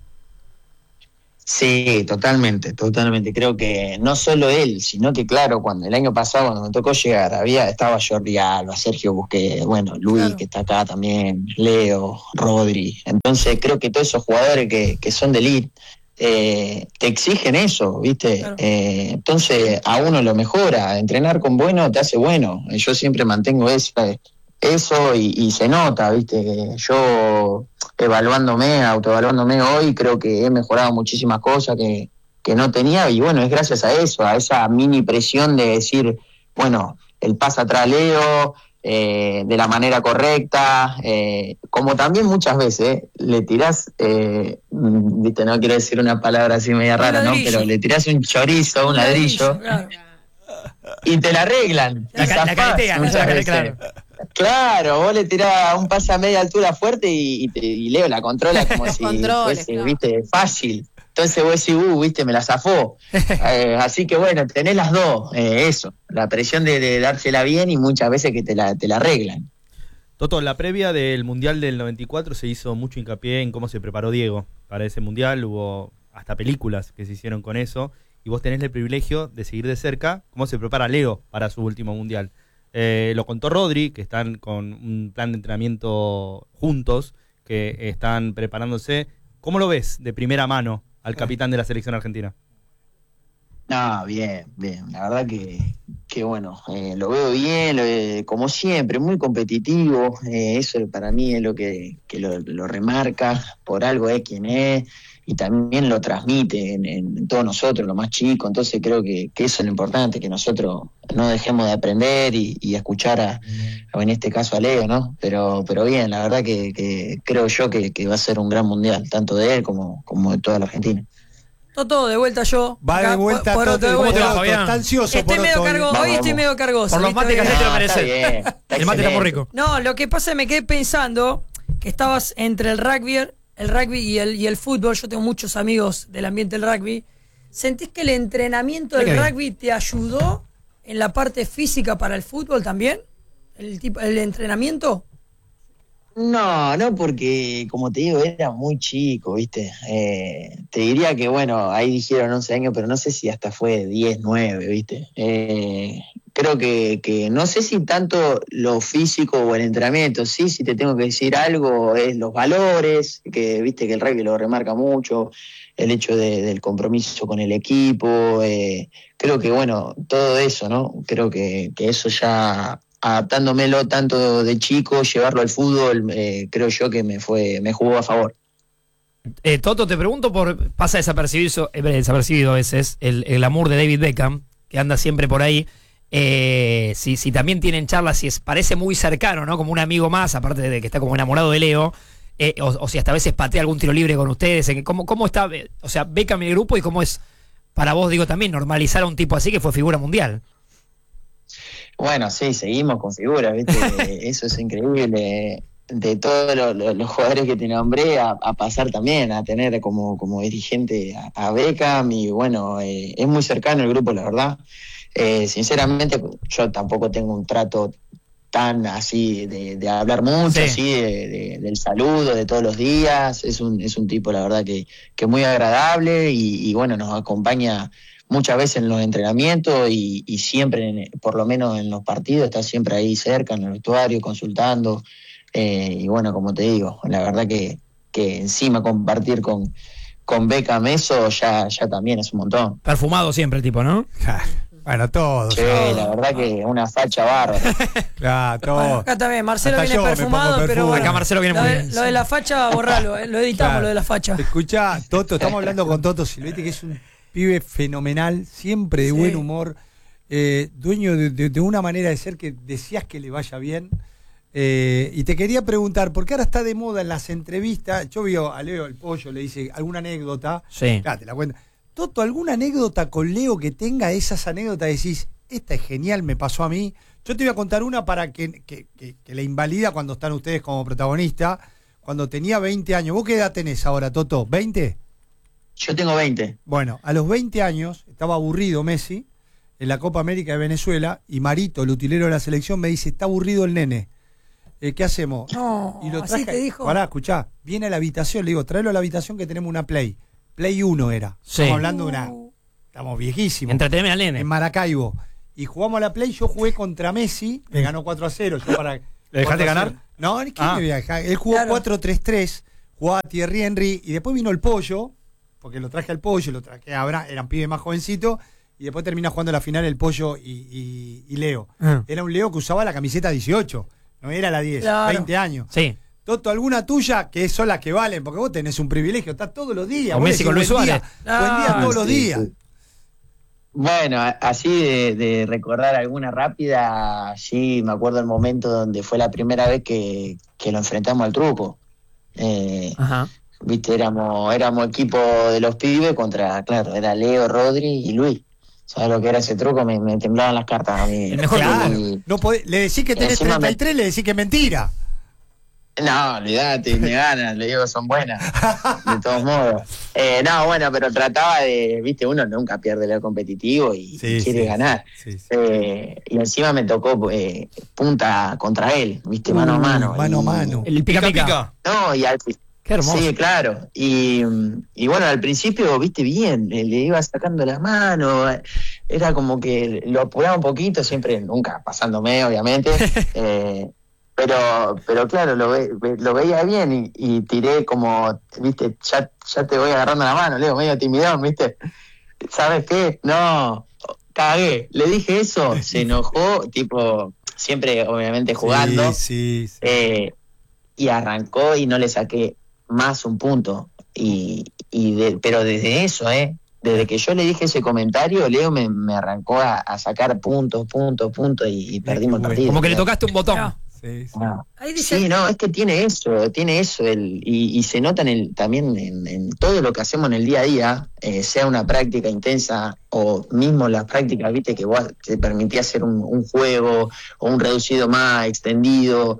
Sí, totalmente. Creo que no solo él, sino que claro, cuando el año pasado, cuando me tocó llegar, estaba Jordi Alba, Sergio Busquets, bueno, Luis, claro, que está acá también, Leo, Rodri. Entonces creo que todos esos jugadores que son de elite te exigen eso, ¿viste? Claro. Entonces a uno lo mejora. Entrenar con bueno te hace bueno. Yo siempre mantengo eso y se nota, ¿viste? Yo autoevaluándome hoy, creo que he mejorado muchísimas cosas que no tenía, y bueno, es gracias a eso, a esa mini presión de decir, bueno, el pase atrás Leo, de la manera correcta, como también muchas veces le tirás, viste, no quiero decir una palabra así media rara, ¿no? Pero le tirás un chorizo, un ladrillo, claro, y te la arreglan. La caretean, claro. Claro, vos le tirás un pase a media altura fuerte y Leo la controla como si fuese, claro, viste, fácil. Entonces vos decís, viste, me la zafó. Así que bueno, tenés las dos, eso, la presión de dársela bien y muchas veces que te la arreglan. Toto, en la previa del Mundial del 94 se hizo mucho hincapié en cómo se preparó Diego para ese Mundial, hubo hasta películas que se hicieron con eso, y vos tenés el privilegio de seguir de cerca cómo se prepara Leo para su último Mundial. Lo contó Rodri, que están con un plan de entrenamiento juntos, que están preparándose. ¿Cómo lo ves de primera mano al capitán de la selección argentina? No, bien. La verdad que bueno, lo veo bien, como siempre, muy competitivo. Eso para mí es lo que lo remarca, por algo es quien es, y también lo transmite en todos nosotros, lo más chico. Entonces creo que eso es lo importante, que nosotros no dejemos de aprender y escuchar en este caso a Leo, ¿no? Pero bien, la verdad que creo yo que va a ser un gran mundial, tanto de él como de toda la Argentina. Toto, de vuelta yo. Va de vuelta Toto. ¿Cómo te va, Fabián? Está ansioso. Estoy medio cargoso. Hoy estoy medio cargoso. Por los mates que te lo mereces. El mate está muy rico. No, lo que pasa es que me quedé pensando que estabas entre el rugby y el fútbol. Yo tengo muchos amigos del ambiente del rugby. ¿Sentís que el entrenamiento del rugby te ayudó en la parte física para el fútbol también? ¿El entrenamiento? No, porque como te digo, era muy chico, ¿viste? Te diría que, bueno, ahí dijeron 11 años, pero no sé si hasta fue 10, 9, ¿viste? Creo que no sé si tanto lo físico o el entrenamiento, sí, si te tengo que decir algo, es los valores, que viste que el rugby lo remarca mucho, el hecho del compromiso con el equipo, creo que, bueno, todo eso, ¿no? Creo que eso ya, adaptándomelo tanto de chico, llevarlo al fútbol, creo yo que me jugó a favor. Toto, te pregunto pasa desapercibido a veces el glamour de David Beckham, que anda siempre por ahí. Si también tienen charlas, si parece muy cercano, ¿no? Como un amigo más, aparte de que está como enamorado de Leo, o si hasta a veces patea algún tiro libre con ustedes. ¿Cómo está, o sea, Beckham y el grupo, y cómo es para vos, digo, también normalizar a un tipo así que fue figura mundial? Bueno, sí, seguimos con figuras, ¿viste? Eso es increíble. De todos los jugadores que te nombré, a pasar también, a tener como dirigente a Beckham, y bueno, es muy cercano el grupo, la verdad. Sinceramente, yo tampoco tengo un trato tan así de hablar mucho, sí, así del saludo de todos los días. Es un tipo, la verdad, que muy agradable, y bueno, nos acompaña muchas veces en los entrenamientos y siempre, por lo menos en los partidos, está siempre ahí cerca, en el vestuario, consultando. Y bueno, como te digo, la verdad que encima compartir con Beckham eso ya también es un montón. Perfumado siempre el tipo, ¿no? Bueno, todo. Sí, la verdad que una facha bárbara. Claro, todo. Bueno, acá también, Marcelo hasta viene perfumado, pero bueno, acá Marcelo viene muy bien. Lo de la facha, borralo, lo editamos, claro. Lo de la facha. Escuchá, Toto, estamos hablando con Toto Silvetti, que es un pibe fenomenal, siempre de buen humor, dueño de una manera de ser que deseas que le vaya bien. Y te quería preguntar, porque ahora está de moda en las entrevistas. Yo veo a Leo el Pollo, le dice alguna anécdota. Sí. Te la cuenta. Toto, ¿alguna anécdota con Leo que tenga esas anécdotas? Decís, esta es genial, me pasó a mí. Yo te voy a contar una para que la invalida cuando están ustedes como protagonista. Cuando tenía 20 años. ¿Vos qué edad tenés ahora, Toto? ¿20? Yo tengo 20. Bueno, a los 20 años estaba aburrido Messi. en la Copa América de Venezuela, y Marito, el utilero de la selección, me dice, está aburrido el nene. ¿Qué hacemos? No, y lo así traje, te dijo. Pará, escuchá, viene a la habitación, le digo, tráelo a la habitación que tenemos una Play. Play 1 era. Sí. Estamos hablando de una... Estamos viejísimos. Entreteneme al nene. En Maracaibo. Y jugamos a la Play, yo jugué contra Messi, me ganó 4-0. Yo para, ¿Le dejaste ganar? No, ¿quién me voy a dejar? Él jugó Claro. 4-3-3, jugaba Thierry Henry, y después vino el Pollo, porque lo traje al Pollo, lo traje a Abraham, eran pibes más jovencitos, y después termina jugando la final el Pollo y Leo. Era un Leo que usaba la camiseta 18, no era la 10, Claro. 20 años. Sí. Toto, ¿alguna tuya? Que son las que valen, porque vos tenés un privilegio, estás todos los días. Con vos Messi, decís, con Luis buen día, Suárez. buen día todos los Sí, días. sí. Bueno, así de recordar alguna rápida, sí, me acuerdo el momento donde fue la primera vez que lo enfrentamos al Truco. Ajá. Viste, éramos equipo de los pibes contra, claro, era Leo, Rodri y Luis. ¿Sabes lo que era ese Truco? Me temblaban las cartas a mí. El mejor Claro, Y- no podés- le decís que tenés Encima 33, le decís que es mentira. No, olvidate, me ganan, le digo que son buenas, de todos modos. No, bueno, pero trataba de, viste, uno nunca pierde lo competitivo y quiere ganar. Sí, sí. Y encima me tocó punta contra él, viste, mano a mano. Mano a Y- mano. El pica-pica. No, y al Qué hermoso. Sí, claro. Y bueno, al principio, viste, bien, le iba sacando la mano, era como que lo apuraba un poquito, siempre, nunca pasándome, obviamente. Pero claro, lo veía bien y tiré como, viste, ya te voy agarrando la mano, Leo, medio timidón, viste. ¿Sabes qué? No, cagué. Le dije eso, se enojó, tipo, siempre, obviamente, jugando. Sí. Y arrancó y no le saqué más un punto. Pero desde eso, desde que yo le dije ese comentario, Leo me arrancó a sacar puntos y perdimos el partido. Como que le tocaste un botón. Claro. Sí. Ah. Ahí dice, Sí, no, es que tiene eso y se nota también en todo lo que hacemos en el día a día, sea una práctica intensa o mismo las prácticas, viste, que vos te permitía hacer un juego o un reducido más extendido.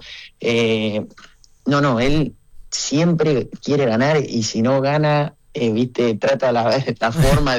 No, él siempre quiere ganar y si no gana, viste, trata la forma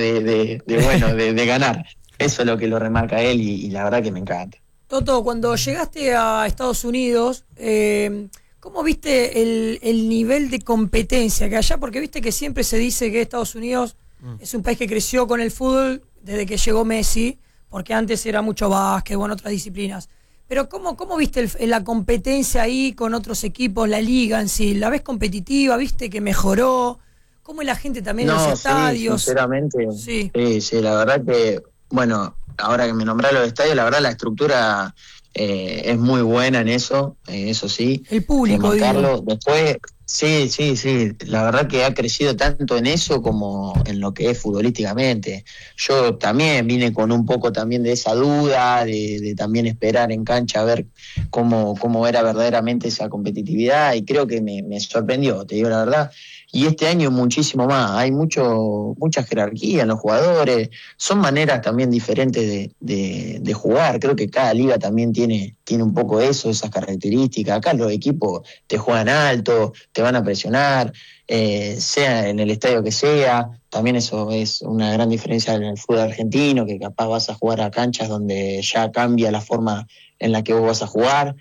de ganar. Eso es lo que lo remarca a él y la verdad que me encanta. Toto, cuando llegaste a Estados Unidos, ¿cómo viste el nivel de competencia que allá? Porque viste que siempre se dice que Estados Unidos es un país que creció con el fútbol desde que llegó Messi, porque antes era mucho básquet, bueno, otras disciplinas. Pero ¿cómo viste la competencia ahí con otros equipos, la liga en sí? ¿La ves competitiva? ¿Viste que mejoró? ¿Cómo es la gente también en los estadios? Sí, sinceramente, Sí. sí, la verdad que, bueno, ahora que me nombrás los estadios, la verdad la estructura es muy buena en eso sí. El público, Carlos, después, sí, la verdad que ha crecido tanto en eso como en lo que es futbolísticamente. Yo también vine con un poco también de esa duda, de también esperar en cancha a ver cómo era verdaderamente esa competitividad y creo que me sorprendió, te digo la verdad. Y este año muchísimo más, hay mucha jerarquía en los jugadores, son maneras también diferentes de jugar, creo que cada liga también tiene un poco eso, esas características, acá los equipos te juegan alto, te van a presionar, sea en el estadio que sea, también eso es una gran diferencia en el fútbol argentino, que capaz vas a jugar a canchas donde ya cambia la forma en la que vos vas a jugar,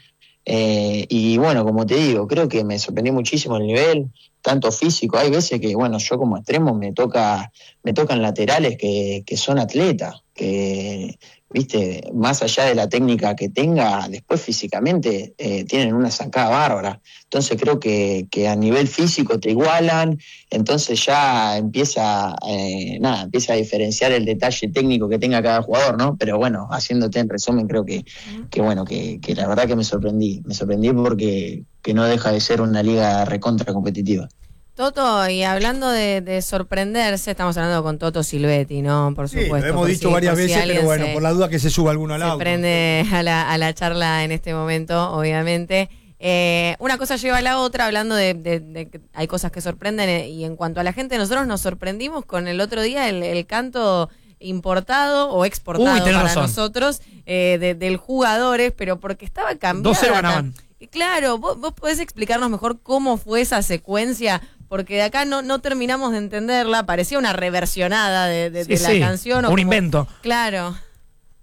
y bueno, como te digo, creo que me sorprendió muchísimo el nivel, tanto físico, hay veces que, bueno, yo como extremo me tocan laterales que son atletas, que, viste, más allá de la técnica que tenga, después físicamente tienen una zancada bárbara. Entonces creo que a nivel físico te igualan, entonces ya empieza a diferenciar el detalle técnico que tenga cada jugador, ¿no? Pero bueno, haciéndote en resumen, creo que bueno, que la verdad que me sorprendí porque que no deja de ser una liga recontra competitiva. Toto, y hablando de sorprenderse, estamos hablando con Toto Silvetti, ¿no? Por Sí, supuesto. lo hemos dicho varias veces, pero bueno, por la duda que se suba alguno al auto. Se prende a la charla en este momento, obviamente. Una cosa lleva a la otra, hablando de que hay cosas que sorprenden, y en cuanto a la gente, nosotros nos sorprendimos con el otro día el canto importado o exportado para razón. nosotros del jugadores, pero porque estaba cambiada. 2-0 ganaban. Claro, vos podés explicarnos mejor cómo fue esa secuencia, porque de acá no terminamos de entenderla, parecía una reversionada de la canción. Un invento. Claro.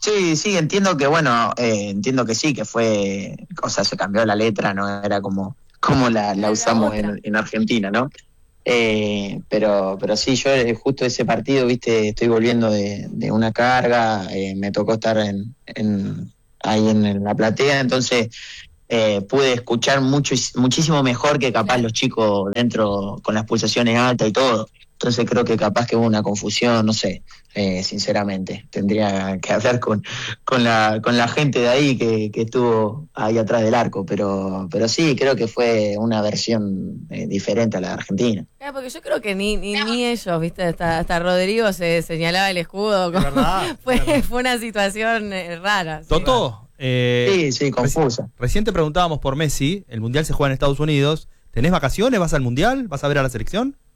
Sí, entiendo que, bueno, entiendo que sí, que fue, o sea, se cambió la letra, no era como la usamos en Argentina, ¿no? Pero sí, yo justo ese partido, viste, estoy volviendo de una carga, me tocó estar ahí en la platea, entonces pude escuchar muchísimo mejor que capaz los chicos dentro con las pulsaciones altas y todo. Entonces creo que capaz que hubo una confusión, no sé, sinceramente. Tendría que hablar con la gente de ahí que estuvo ahí atrás del arco, pero sí, creo que fue una versión diferente a la de Argentina. Porque yo creo que ni ellos, ¿viste? Hasta Rodrigo se señalaba el escudo. Fue una situación rara. Toto, sí, confusa. Recién te preguntábamos por Messi, el Mundial se juega en Estados Unidos. ¿Tenés vacaciones? ¿Vas al Mundial? ¿Vas a ver a la selección?